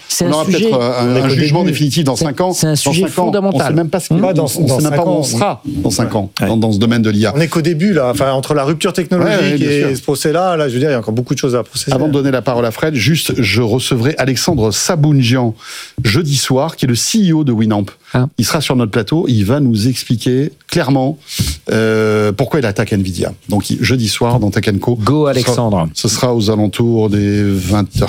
un jugement définitif dans 5 ans. C'est un sujet fondamental. On ne sait même pas ce qu'il va, on ne sait même pas où on sera dans 5 ans, dans ce domaine de l'IA. On n'est qu'au début, là. Enfin, entre la rupture technologique et ce procès-là, je veux dire, il y a encore beaucoup de choses à processer. Avant de donner la parole à Fred, juste, je recevrai Alexandre Sabounjian jeudi soir, qui est le CEO de Winamp. Il sera sur notre plateau, il va nous expliquer clairement pourquoi il attaque Nvidia. Donc, jeudi soir dans Tech & Co. Go Alexandre. Ce sera aux alentours des 20h,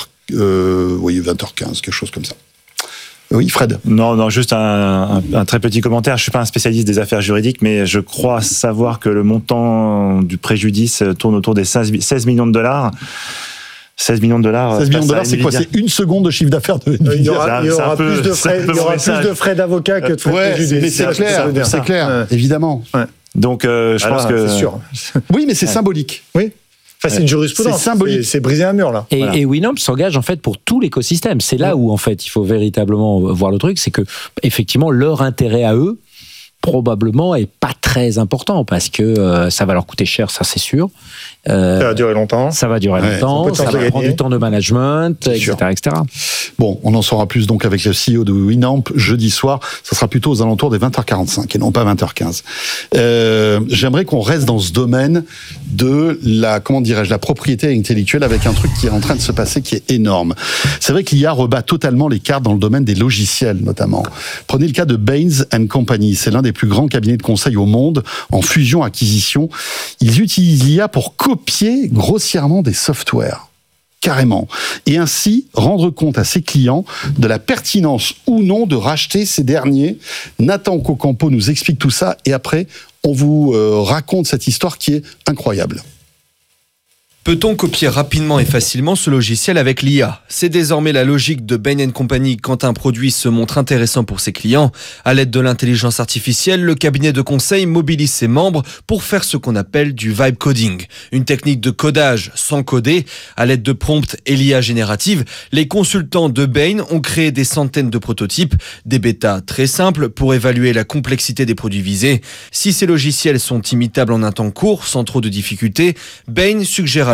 20h15, quelque chose comme ça. Oui, Fred. Non, juste un très petit commentaire. Je suis pas un spécialiste des affaires juridiques, mais je crois savoir que le montant du préjudice tourne autour des 16 millions de dollars. 16 millions de dollars. 16 millions de dollars, c'est quoi ? C'est une seconde de chiffre d'affaires de Nvidia. Il y aura plus de frais d'avocat que de frais de préjudice. C'est clair, évidemment. Donc, je pense que... C'est sûr. Oui, mais c'est symbolique. Oui. Enfin, c'est une jurisprudence. C'est symbolique. C'est briser un mur, là. Et Winamp s'engage, en fait, pour tout l'écosystème. C'est là où, en fait, il faut véritablement voir le truc. C'est que, effectivement, leur intérêt à eux, probablement, est pas très important parce que ça va leur coûter cher, ça, c'est sûr. Ça va durer longtemps. Ça va prendre du temps de management, etc., etc. Bon, on en saura plus donc avec le CEO de Winamp jeudi soir. Ça sera plutôt aux alentours des 20h45 et non pas 20h15. J'aimerais qu'on reste dans ce domaine de la propriété intellectuelle avec un truc qui est en train de se passer qui est énorme. C'est vrai qu'il y a rebat totalement les cartes dans le domaine des logiciels notamment. Prenez le cas de Bain & Company. C'est l'un des plus grands cabinets de conseil au monde en fusion-acquisition. Ils utilisent l'IA pour copier grossièrement des softwares. Carrément. Et ainsi rendre compte à ses clients de la pertinence ou non de racheter ces derniers. Nathan Cocampo nous explique tout ça et après, on vous raconte cette histoire qui est incroyable. Peut-on copier rapidement et facilement ce logiciel avec l'IA ? C'est désormais la logique de Bain & Company quand un produit se montre intéressant pour ses clients. À l'aide de l'intelligence artificielle, le cabinet de conseil mobilise ses membres pour faire ce qu'on appelle du vibe coding, une technique de codage sans coder. À l'aide de prompts et l'IA générative, les consultants de Bain ont créé des centaines de prototypes, des bêtas très simples pour évaluer la complexité des produits visés. Si ces logiciels sont imitables en un temps court, sans trop de difficultés, Bain suggère alors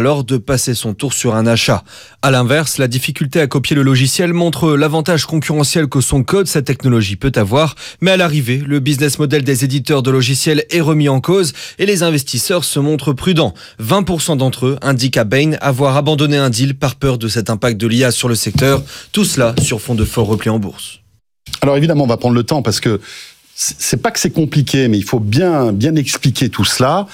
alors de passer son tour sur un achat. À l'inverse, la difficulté à copier le logiciel montre l'avantage concurrentiel que son code, sa technologie peut avoir. Mais à l'arrivée, le business model des éditeurs de logiciels est remis en cause et les investisseurs se montrent prudents. 20% d'entre eux indiquent à Bain avoir abandonné un deal par peur de cet impact de l'IA sur le secteur. Tout cela sur fond de fort repli en bourse. Alors évidemment, on va prendre le temps parce que c'est pas que c'est compliqué, mais il faut bien expliquer tout cela.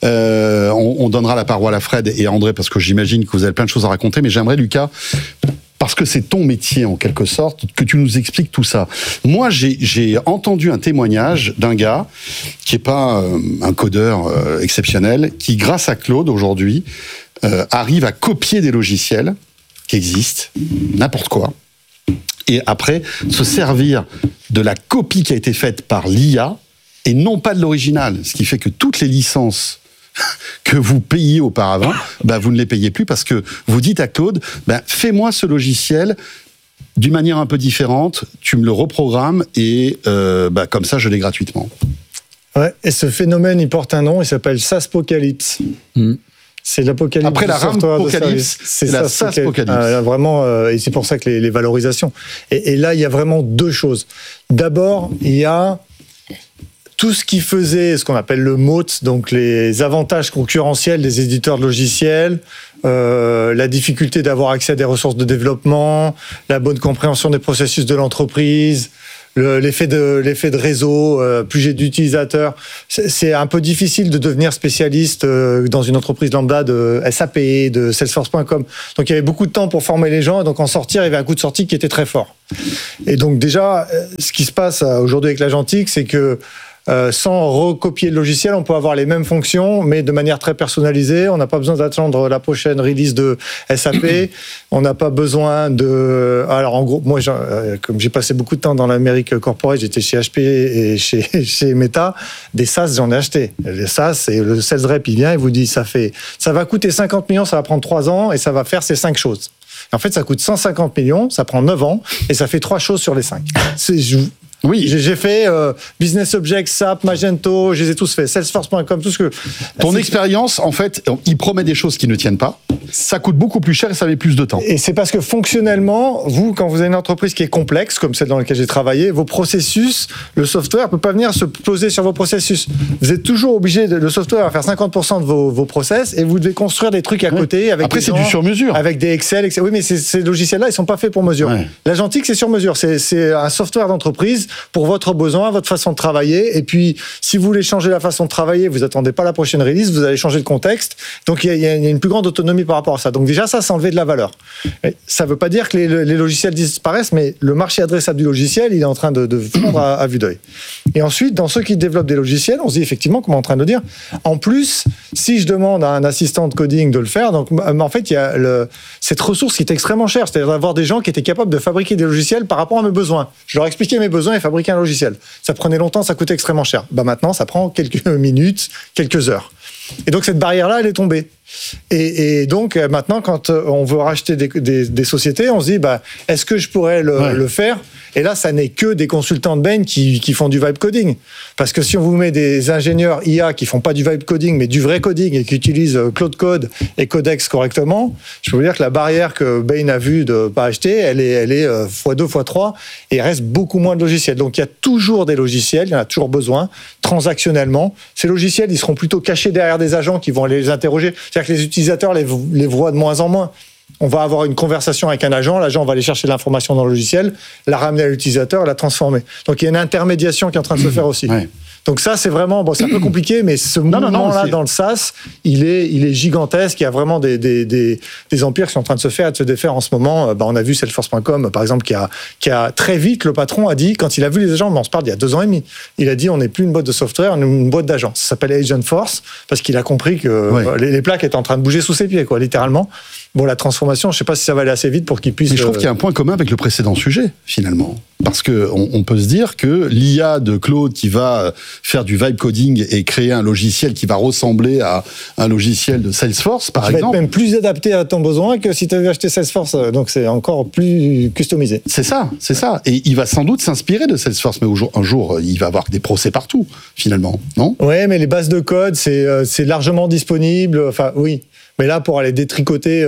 On donnera la parole à Fred et à André parce que j'imagine que vous avez plein de choses à raconter, mais j'aimerais, Lucas, parce que c'est ton métier en quelque sorte, que tu nous expliques tout ça. Moi, j'ai entendu un témoignage d'un gars qui est pas un codeur exceptionnel, qui grâce à Claude aujourd'hui arrive à copier des logiciels qui existent, n'importe quoi, et après se servir de la copie qui a été faite par l'IA et non pas de l'original, ce qui fait que toutes les licences que vous payiez auparavant, vous ne les payez plus parce que vous dites à Claude, fais-moi ce logiciel d'une manière un peu différente, tu me le reprogrammes et comme ça je l'ai gratuitement. Ouais, et ce phénomène, il porte un nom, il s'appelle SaaSpocalypse. C'est l'apocalypse. Après la RAM-apocalypse, c'est la SaaSpocalypse. Vraiment, et c'est pour ça que les valorisations. Et là, il y a vraiment deux choses. D'abord, il y a tout ce qui faisait ce qu'on appelle le moat, donc les avantages concurrentiels des éditeurs de logiciels, la difficulté d'avoir accès à des ressources de développement, la bonne compréhension des processus de l'entreprise, l'effet de réseau, plus j'ai d'utilisateurs. C'est un peu difficile de devenir spécialiste dans une entreprise lambda de SAP, de Salesforce.com. Donc il y avait beaucoup de temps pour former les gens, et donc en sortir, il y avait un coût de sortie qui était très fort. Et donc déjà, ce qui se passe aujourd'hui avec l'Agentic, c'est que sans recopier le logiciel, on peut avoir les mêmes fonctions, mais de manière très personnalisée. On n'a pas besoin d'attendre la prochaine release de SAP. On n'a pas besoin de... Alors, en gros, moi, comme j'ai passé beaucoup de temps dans l'Amérique corporate, j'étais chez HP et chez Meta, des SaaS, j'en ai acheté. Les SaaS, c'est le sales rep, il vient et vous dit, ça va coûter 50 millions, ça va prendre 3 ans et ça va faire ces 5 choses. En fait, ça coûte 150 millions, ça prend 9 ans et ça fait 3 choses sur les 5. Oui, j'ai fait Business Objects, SAP, Magento, je les ai tous fait, Salesforce.com, tout ce que... Ton expérience, en fait, il promet des choses qui ne tiennent pas, ça coûte beaucoup plus cher et ça met plus de temps. Et c'est parce que fonctionnellement, vous, quand vous avez une entreprise qui est complexe, comme celle dans laquelle j'ai travaillé, vos processus, le software ne peut pas venir se poser sur vos processus. Vous êtes toujours obligé, le software va faire 50% de vos process et vous devez construire des trucs à côté. Avec après, c'est du sur-mesure. Avec des Excel, etc. Oui, mais ces logiciels-là, ils ne sont pas faits pour mesure. Ouais. L'Agentic, c'est sur mesure. C'est un software d'entreprise pour votre besoin, votre façon de travailler. Et puis, si vous voulez changer la façon de travailler, vous attendez pas la prochaine release, vous allez changer le contexte. Donc, il y a une plus grande autonomie par rapport à ça. Donc, déjà, ça, c'est enlever de la valeur. Et ça veut pas dire que les logiciels disparaissent, mais le marché adressable du logiciel, il est en train de fondre à vue d'œil. Et ensuite, dans ceux qui développent des logiciels, on se dit effectivement, comme on est en train de le dire, en plus, si je demande à un assistant de coding de le faire, donc, en fait, il y a cette ressource qui est extrêmement chère, c'est-à-dire d'avoir des gens qui étaient capables de fabriquer des logiciels par rapport à mes besoins. Je leur expliquais mes besoins et fabriquer un logiciel. Ça prenait longtemps, ça coûtait extrêmement cher. Maintenant, ça prend quelques minutes, quelques heures. Et donc, cette barrière-là, elle est tombée. Et donc, maintenant, quand on veut racheter des sociétés, on se dit, est-ce que je pourrais le faire ? Et là, ça n'est que des consultants de Bain qui font du vibe coding. Parce que si on vous met des ingénieurs IA qui font pas du vibe coding, mais du vrai coding et qui utilisent Claude Code et Codex correctement, je peux vous dire que la barrière que Bain a vue de pas acheter, elle est x2, x3, et il reste beaucoup moins de logiciels. Donc, il y a toujours des logiciels, il y en a toujours besoin, transactionnellement. Ces logiciels, ils seront plutôt cachés derrière des agents qui vont aller les interroger. C'est-à-dire que les utilisateurs les voient de moins en moins. On va avoir une conversation avec un agent, l'agent va aller chercher l'information dans le logiciel, la ramener à l'utilisateur, la transformer. Donc il y a une intermédiation qui est en train de se faire aussi. Ouais. Donc ça, c'est vraiment, c'est un peu compliqué, mais ce mouvement-là dans le SaaS, il est gigantesque. Il y a vraiment des empires qui sont en train de se faire et de se défaire en ce moment. On a vu Salesforce.com, par exemple, qui a très vite, le patron a dit, quand il a vu les agents, on se parle d'il y a 2 ans et demi, il a dit, on n'est plus une boîte de software, on est une boîte d'agents. Ça s'appelle Agentforce, parce qu'il a compris que les plaques étaient en train de bouger sous ses pieds, littéralement. Bon, la transformation, je ne sais pas si ça va aller assez vite pour qu'il puisse... Mais je trouve qu'il y a un point commun avec le précédent sujet, finalement. Parce qu'on peut se dire que l'IA de Claude qui va faire du vibe coding et créer un logiciel qui va ressembler à un logiciel de Salesforce, par exemple... Ça va être même plus adapté à ton besoin que si tu avais acheté Salesforce. Donc, c'est encore plus customisé. C'est ça. Et il va sans doute s'inspirer de Salesforce, mais un jour, il va avoir des procès partout, finalement, non ? Oui, mais les bases de code, c'est largement disponible. Enfin, oui. Mais là, pour aller détricoter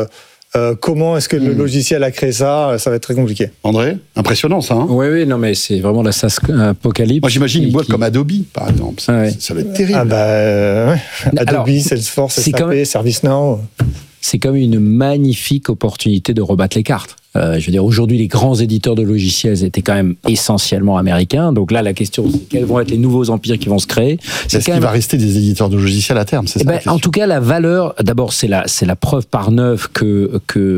comment est-ce que le logiciel a créé ça, ça va être très compliqué. André, impressionnant ça. Hein oui, non, mais c'est vraiment la SaaS apocalypse. Moi, j'imagine une boîte comme Adobe, par exemple. Ça va être terrible. Adobe, Salesforce, SAP, ServiceNow. C'est comme une magnifique opportunité de rebattre les cartes. Je veux dire, aujourd'hui, les grands éditeurs de logiciels étaient quand même essentiellement américains. Donc là, la question, c'est quels vont être les nouveaux empires qui vont se créer. Est-ce qu'il va rester des éditeurs de logiciels à terme, c'est ça la question. En tout cas, la valeur, d'abord, c'est la preuve par neuf que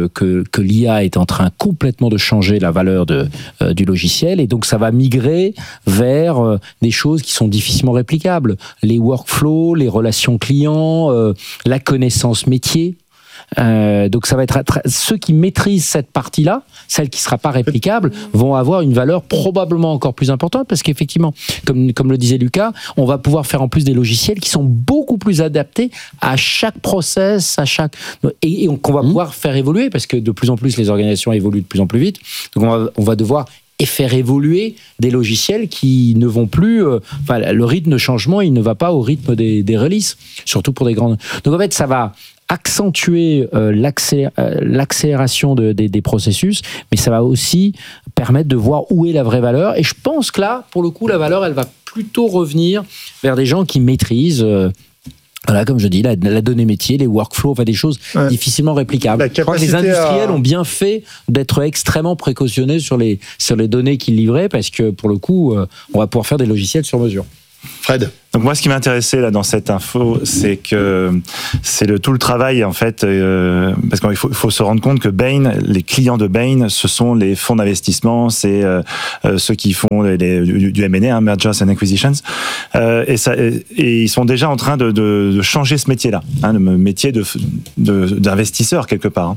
l'IA est en train complètement de changer la valeur du logiciel. Et donc, ça va migrer vers des choses qui sont difficilement réplicables. Les workflows, les relations clients, la connaissance métier. Donc ça va être ceux qui maîtrisent cette partie-là, celle qui sera pas réplicable, vont avoir une valeur probablement encore plus importante parce qu'effectivement, comme le disait Lucas, on va pouvoir faire en plus des logiciels qui sont beaucoup plus adaptés à chaque process, et qu'on va pouvoir faire évoluer parce que de plus en plus les organisations évoluent de plus en plus vite. Donc on va devoir faire évoluer des logiciels qui ne vont plus... le rythme de changement, il ne va pas au rythme des releases, surtout pour des grandes... Donc en fait, ça va accentuer l'accélération des processus, mais ça va aussi permettre de voir où est la vraie valeur. Et je pense que là, pour le coup, la valeur, elle va plutôt revenir vers des gens qui maîtrisent... Voilà, comme je dis, la donnée métier, les workflows, enfin des choses difficilement réplicables. Je crois que les industriels ont bien fait d'être extrêmement précautionneux sur les données qu'ils livraient parce que pour le coup, on va pouvoir faire des logiciels sur mesure. Fred. Donc moi, ce qui m'intéressait là dans cette info, c'est que c'est tout le travail en fait, parce qu'il faut se rendre compte que Bain, les clients de Bain, ce sont les fonds d'investissement, c'est ceux qui font du M&A, mergers and acquisitions, et ils sont déjà en train de changer ce métier-là, le métier d'investisseur quelque part.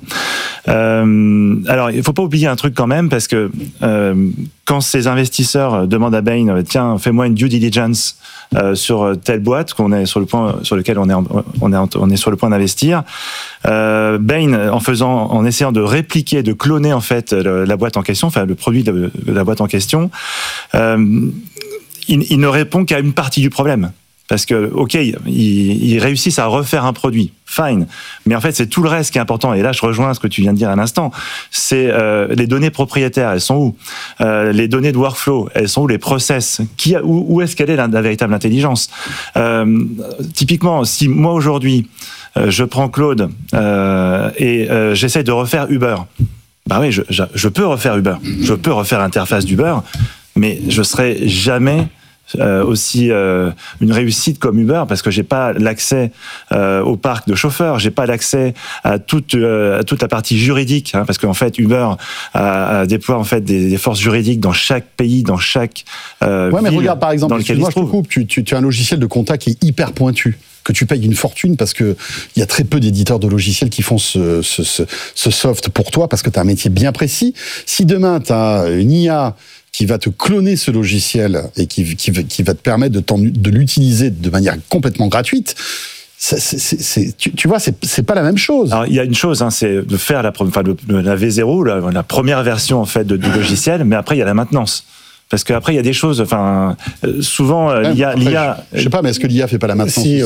Alors, il faut pas oublier un truc quand même, parce que quand ces investisseurs demandent à Bain, tiens, fais-moi une due diligence sur telle boîte sur lequel on est sur le point d'investir. Bain, en essayant de répliquer, de cloner en fait la boîte en question, enfin le produit de la boîte en question, il ne répond qu'à une partie du problème. Parce que, ils réussissent à refaire un produit, fine. Mais en fait, c'est tout le reste qui est important. Et là, je rejoins ce que tu viens de dire à l'instant. C'est les données propriétaires, elles sont où ? Les données de workflow, elles sont où ? Les process, où est-ce qu'elle est la véritable intelligence ? Typiquement, si moi aujourd'hui, je prends Claude et j'essaie de refaire Uber, bah oui, je peux refaire Uber, je peux refaire l'interface d'Uber, mais je serai jamais aussi une réussite comme Uber parce que j'ai pas l'accès au parc de chauffeurs, j'ai pas l'accès à toute la partie juridique, parce qu'en fait Uber déploie en fait des forces juridiques dans chaque pays, dans chaque ville. Mais regarde par exemple, excuse-moi, je te coupe, tu as un logiciel de compta qui est hyper pointu, que tu payes une fortune parce que il y a très peu d'éditeurs de logiciels qui font ce soft pour toi parce que tu as un métier bien précis. Si demain tu as une IA qui va te cloner ce logiciel et qui va te permettre de l'utiliser de manière complètement gratuite, tu vois, c'est pas la même chose. Alors, il y a une chose, c'est de faire la V0, la première version en fait du logiciel, mais après il y a la maintenance. Parce qu'après, il y a des choses, souvent, l'IA... Je sais pas, mais est-ce que l'IA fait pas la maintenance aussi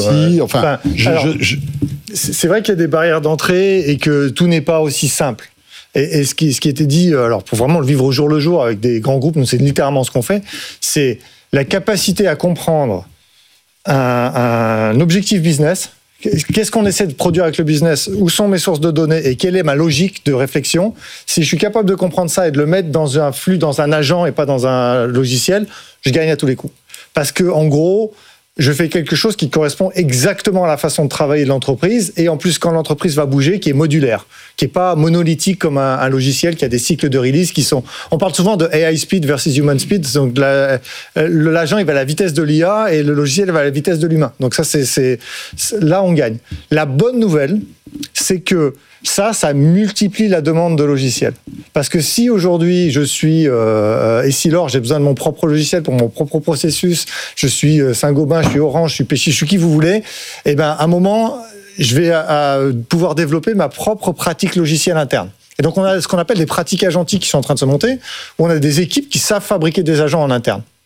C'est vrai qu'il y a des barrières d'entrée et que tout n'est pas aussi simple. Et ce qui était dit, alors pour vraiment le vivre au jour le jour avec des grands groupes, nous c'est littéralement ce qu'on fait, c'est la capacité à comprendre un objectif business. Qu'est-ce qu'on essaie de produire avec le business ? Où sont mes sources de données et quelle est ma logique de réflexion ? Si je suis capable de comprendre ça et de le mettre dans un flux, dans un agent et pas dans un logiciel, je gagne à tous les coups. Parce que en gros, je fais quelque chose qui correspond exactement à la façon de travailler de l'entreprise et en plus quand l'entreprise va bouger, qui est modulaire, qui est pas monolithique comme un logiciel qui a des cycles de release qui sont... On parle souvent de AI speed versus human speed, donc l'agent il va à la vitesse de l'IA et le logiciel va à la vitesse de l'humain. Donc ça, là on gagne. La bonne nouvelle, c'est que ça multiplie la demande de logiciels. Parce que si aujourd'hui je suis Essilor, j'ai besoin de mon propre logiciel pour mon propre processus, je suis Saint-Gobain, je suis Orange, je suis Péchy, je suis qui vous voulez, et ben à un moment, je vais pouvoir développer ma propre pratique logicielle interne. Et donc on a ce qu'on appelle des pratiques agentiques qui sont en train de se monter, où on a des équipes qui savent fabriquer des agents en interne.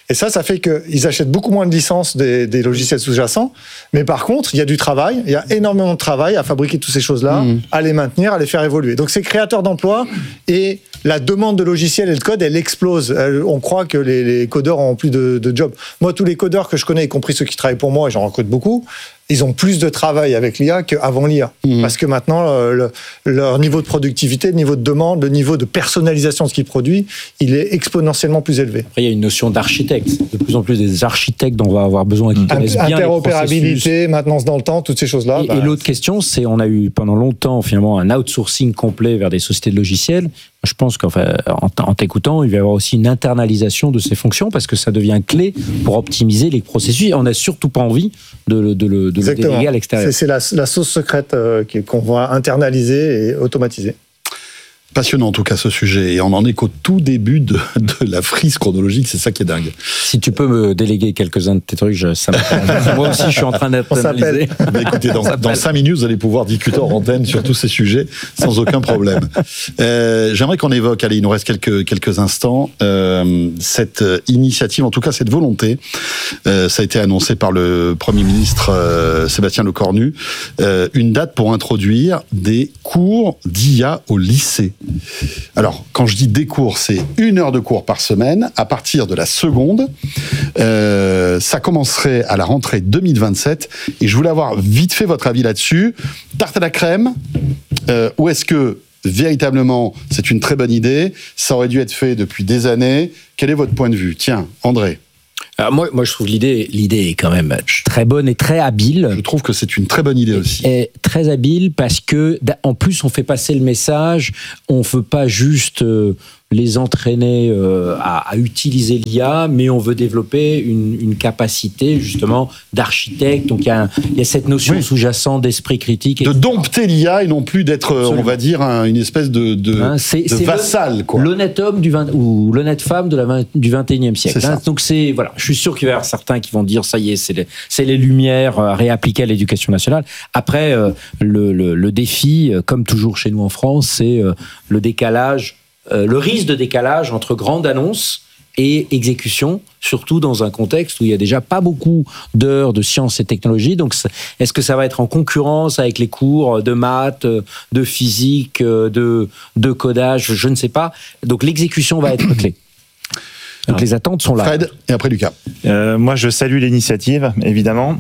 Et ça fait qu'ils achètent beaucoup moins de licences des logiciels sous-jacents. Mais par contre, il y a du travail, il y a énormément de travail à fabriquer toutes ces choses-là, à les maintenir, à les faire évoluer. Donc c'est créateur d'emplois et la demande de logiciels et de code, elle explose. On croit que les codeurs ont plus de jobs. Moi, tous les codeurs que je connais, y compris ceux qui travaillent pour moi, et j'en recrute beaucoup, ils ont plus de travail avec l'IA qu'avant l'IA. Parce que maintenant, leur niveau de productivité, le niveau de demande, le niveau de personnalisation de ce qu'ils produisent, il est exponentiellement plus élevé. Après, il y a une notion d'architecte. De plus en plus des architectes dont on va avoir besoin qui connaissent bien interopérabilité, maintenance dans le temps, toutes ces choses-là. Et l'autre question, c'est on a eu pendant longtemps finalement un outsourcing complet vers des sociétés de logiciels. Je pense qu'en t'écoutant, il va y avoir aussi une internalisation de ces fonctions parce que ça devient clé pour optimiser les processus. Et on n'a surtout pas envie de le déléguer à l'extérieur. C'est la sauce secrète qu'on va internaliser et automatiser. Passionnant en tout cas ce sujet, et on en est qu'au tout début de la frise chronologique, c'est ça qui est dingue. Si tu peux me déléguer quelques-uns de tes trucs, ça m'intéresse. Moi aussi je suis en train d'analyser. Écoutez, dans 5 minutes vous allez pouvoir discuter en antenne sur tous ces sujets sans aucun problème. J'aimerais qu'on évoque, allez, il nous reste quelques instants, cette initiative, en tout cas cette volonté, ça a été annoncé par le Premier ministre Sébastien Lecornu, une date pour introduire des cours d'IA au lycée. Alors, quand je dis des cours, c'est 1 heure de cours par semaine, à partir de la seconde. Ça commencerait à la rentrée 2027. Et je voulais avoir vite fait votre avis là-dessus. Tarte à la crème, ou est-ce que, véritablement, c'est une très bonne idée? Ça aurait dû être fait depuis des années. Quel est votre point de vue? Tiens, André. Alors moi, je trouve l'idée est quand même très bonne et très habile. Je trouve que c'est une très bonne idée aussi. Et très habile parce que, en plus, on fait passer le message. On veut pas juste les entraîner à utiliser l'IA, mais on veut développer une capacité justement d'architecte. Donc il y a cette notion sous-jacente d'esprit critique. De dompter l'IA et non plus d'être, on va dire, une espèce de vassal. L'honnête homme ou l'honnête femme du 21e siècle. Donc voilà, je suis sûr qu'il va y avoir certains qui vont dire ça y est, c'est les lumières réappliquées à l'éducation nationale. Après, le défi, comme toujours chez nous en France, c'est le décalage. Le risque de décalage entre grande annonce et exécution, surtout dans un contexte où il n'y a déjà pas beaucoup d'heures de sciences et technologies. Donc, est-ce que ça va être en concurrence avec les cours de maths, de physique, de codage? Je ne sais pas. Donc, l'exécution va être clé. Donc, les attentes sont là. Fred, et après Lucas. Moi, je salue l'initiative, évidemment.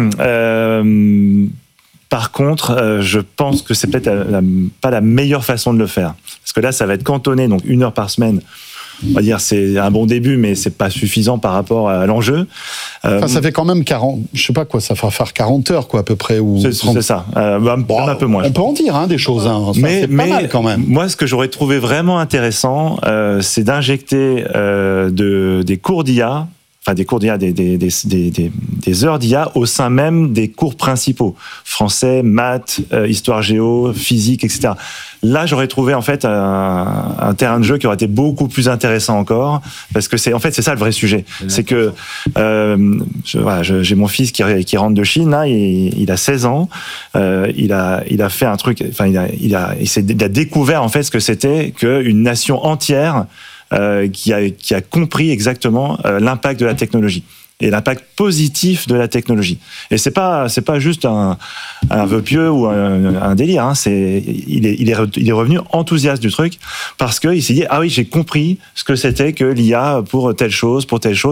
Par contre, je pense que c'est peut-être pas la meilleure façon de le faire. Parce que là, ça va être cantonné, donc 1 heure par semaine. On va dire c'est un bon début, mais c'est pas suffisant par rapport à l'enjeu. Ça fait quand même 40, je sais pas quoi, ça va faire 40 heures quoi à peu près. Ou c'est ça, un peu moins. On peut en dire des choses, mais c'est pas mal quand même. Moi, ce que j'aurais trouvé vraiment intéressant, c'est d'injecter des cours d'IA, enfin des cours d'IA, des heures d'IA au sein même des cours principaux. Français, maths, histoire géo, physique, etc. Là, j'aurais trouvé en fait un terrain de jeu qui aurait été beaucoup plus intéressant encore, parce que c'est ça le vrai sujet. C'est que j'ai mon fils qui rentre de Chine, là, il a 16 ans, il a fait un truc, enfin il a découvert en fait ce que c'était qu'une nation entière qui a compris exactement l'impact de la technologie et l'impact positif de la technologie. Et c'est pas juste un vœu pieux ou un délire. Hein. Il est revenu enthousiaste du truc parce que il s'est dit oui, j'ai compris ce que c'était que l'IA pour telle chose.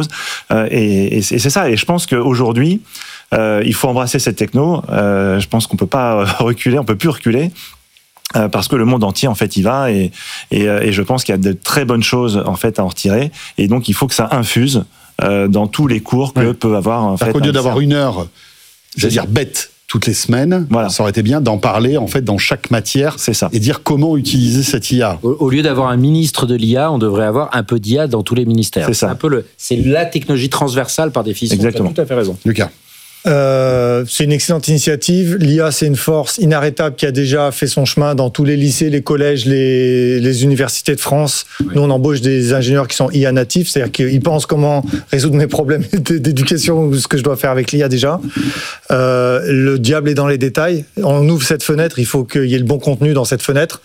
Et c'est ça. Et je pense qu'aujourd'hui il faut embrasser cette techno. Je pense qu'on peut pas reculer, on peut plus reculer. Parce que le monde entier en fait y va et je pense qu'il y a de très bonnes choses en fait à en retirer, et donc il faut que ça infuse dans tous les cours que peut avoir en fait. Au lieu d'avoir 1 heure, c'est-à-dire bête toutes les semaines, ça aurait été bien d'en parler en fait dans chaque matière, et dire comment utiliser cette IA. Au lieu d'avoir un ministre de l'IA, on devrait avoir un peu d'IA dans tous les ministères. C'est la technologie transversale par définition. Exactement. Tu as tout à fait raison. Lucas. C'est une excellente initiative. L'IA, c'est une force inarrêtable qui a déjà fait son chemin dans tous les lycées, les collèges, les universités de France. Oui. Nous, on embauche des ingénieurs qui sont IA natifs, c'est-à-dire qu'ils pensent comment résoudre mes problèmes d'éducation ou ce que je dois faire avec l'IA déjà. Le diable est dans les détails. On ouvre cette fenêtre, il faut qu'il y ait le bon contenu dans cette fenêtre.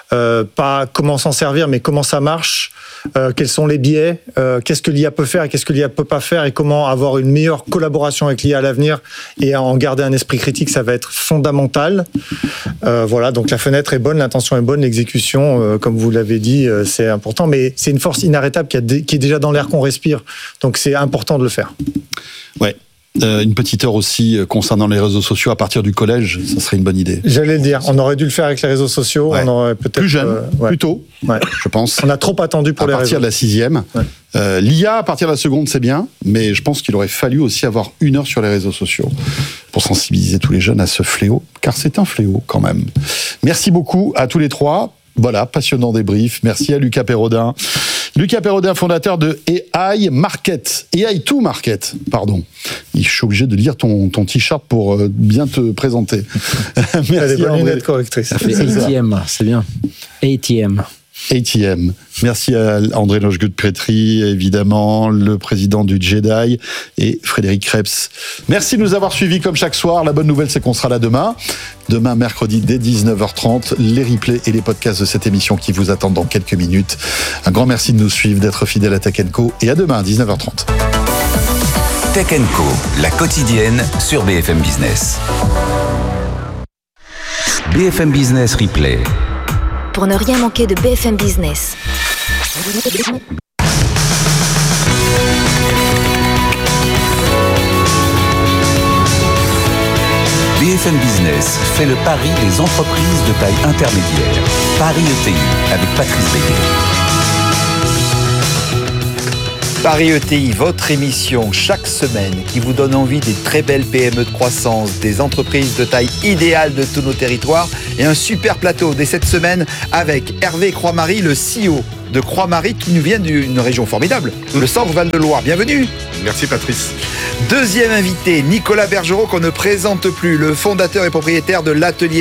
pas comment s'en servir, mais comment ça marche, quels sont les biais, qu'est-ce que l'IA peut faire et qu'est-ce que l'IA peut pas faire, et comment avoir une meilleure collaboration avec l'IA à l'avenir et en garder un esprit critique, ça va être fondamental. Voilà, donc la fenêtre est bonne, l'intention est bonne, l'exécution, comme vous l'avez dit, c'est important, mais c'est une force inarrêtable qui est déjà dans l'air qu'on respire, donc c'est important de le faire. Ouais. Une petite heure aussi concernant les réseaux sociaux à partir du collège, ça serait une bonne idée. J'allais le dire, on aurait dû le faire avec les réseaux sociaux, on aurait peut-être plus jeune, plus tôt, je pense. On a trop attendu pour les réseaux. À partir de la 6e. Ouais. L'IA à partir de la seconde, c'est bien, mais je pense qu'il aurait fallu aussi avoir 1 heure sur les réseaux sociaux pour sensibiliser tous les jeunes à ce fléau, car c'est un fléau quand même. Merci beaucoup à tous les trois. Voilà, passionnant débrief. Merci à Lucas Perrodin. Lucas Perrodin, fondateur de AI Market. AI2 Market, pardon. Je suis obligé de lire ton t-shirt pour bien te présenter. Merci. Elle est bonne lunettes correctrice. Ça fait ATM, c'est bien. ATM. ATM. Merci à André Logegood-Prétry, évidemment, le président du JEDI, et Frédéric Krebs. Merci de nous avoir suivis comme chaque soir. La bonne nouvelle, c'est qu'on sera là demain. Demain, mercredi, dès 19h30, les replays et les podcasts de cette émission qui vous attendent dans quelques minutes. Un grand merci de nous suivre, d'être fidèles à Tech & Co. Et à demain, 19h30. Tech & Co, la quotidienne sur BFM Business. BFM Business Replay. Pour ne rien manquer de BFM Business. BFM Business fait le pari des entreprises de taille intermédiaire. Paris ETI avec Patrice Béguet. Paris ETI, votre émission chaque semaine qui vous donne envie des très belles PME de croissance, des entreprises de taille idéale de tous nos territoires, et un super plateau dès cette semaine avec Hervé Croix-Marie, le CEO de Croix-Marie, qui nous vient d'une région formidable, le Centre Val-de-Loire. Bienvenue. Merci Patrice. Deuxième invité, Nicolas Bergerot, qu'on ne présente plus, le fondateur et propriétaire de l'atelier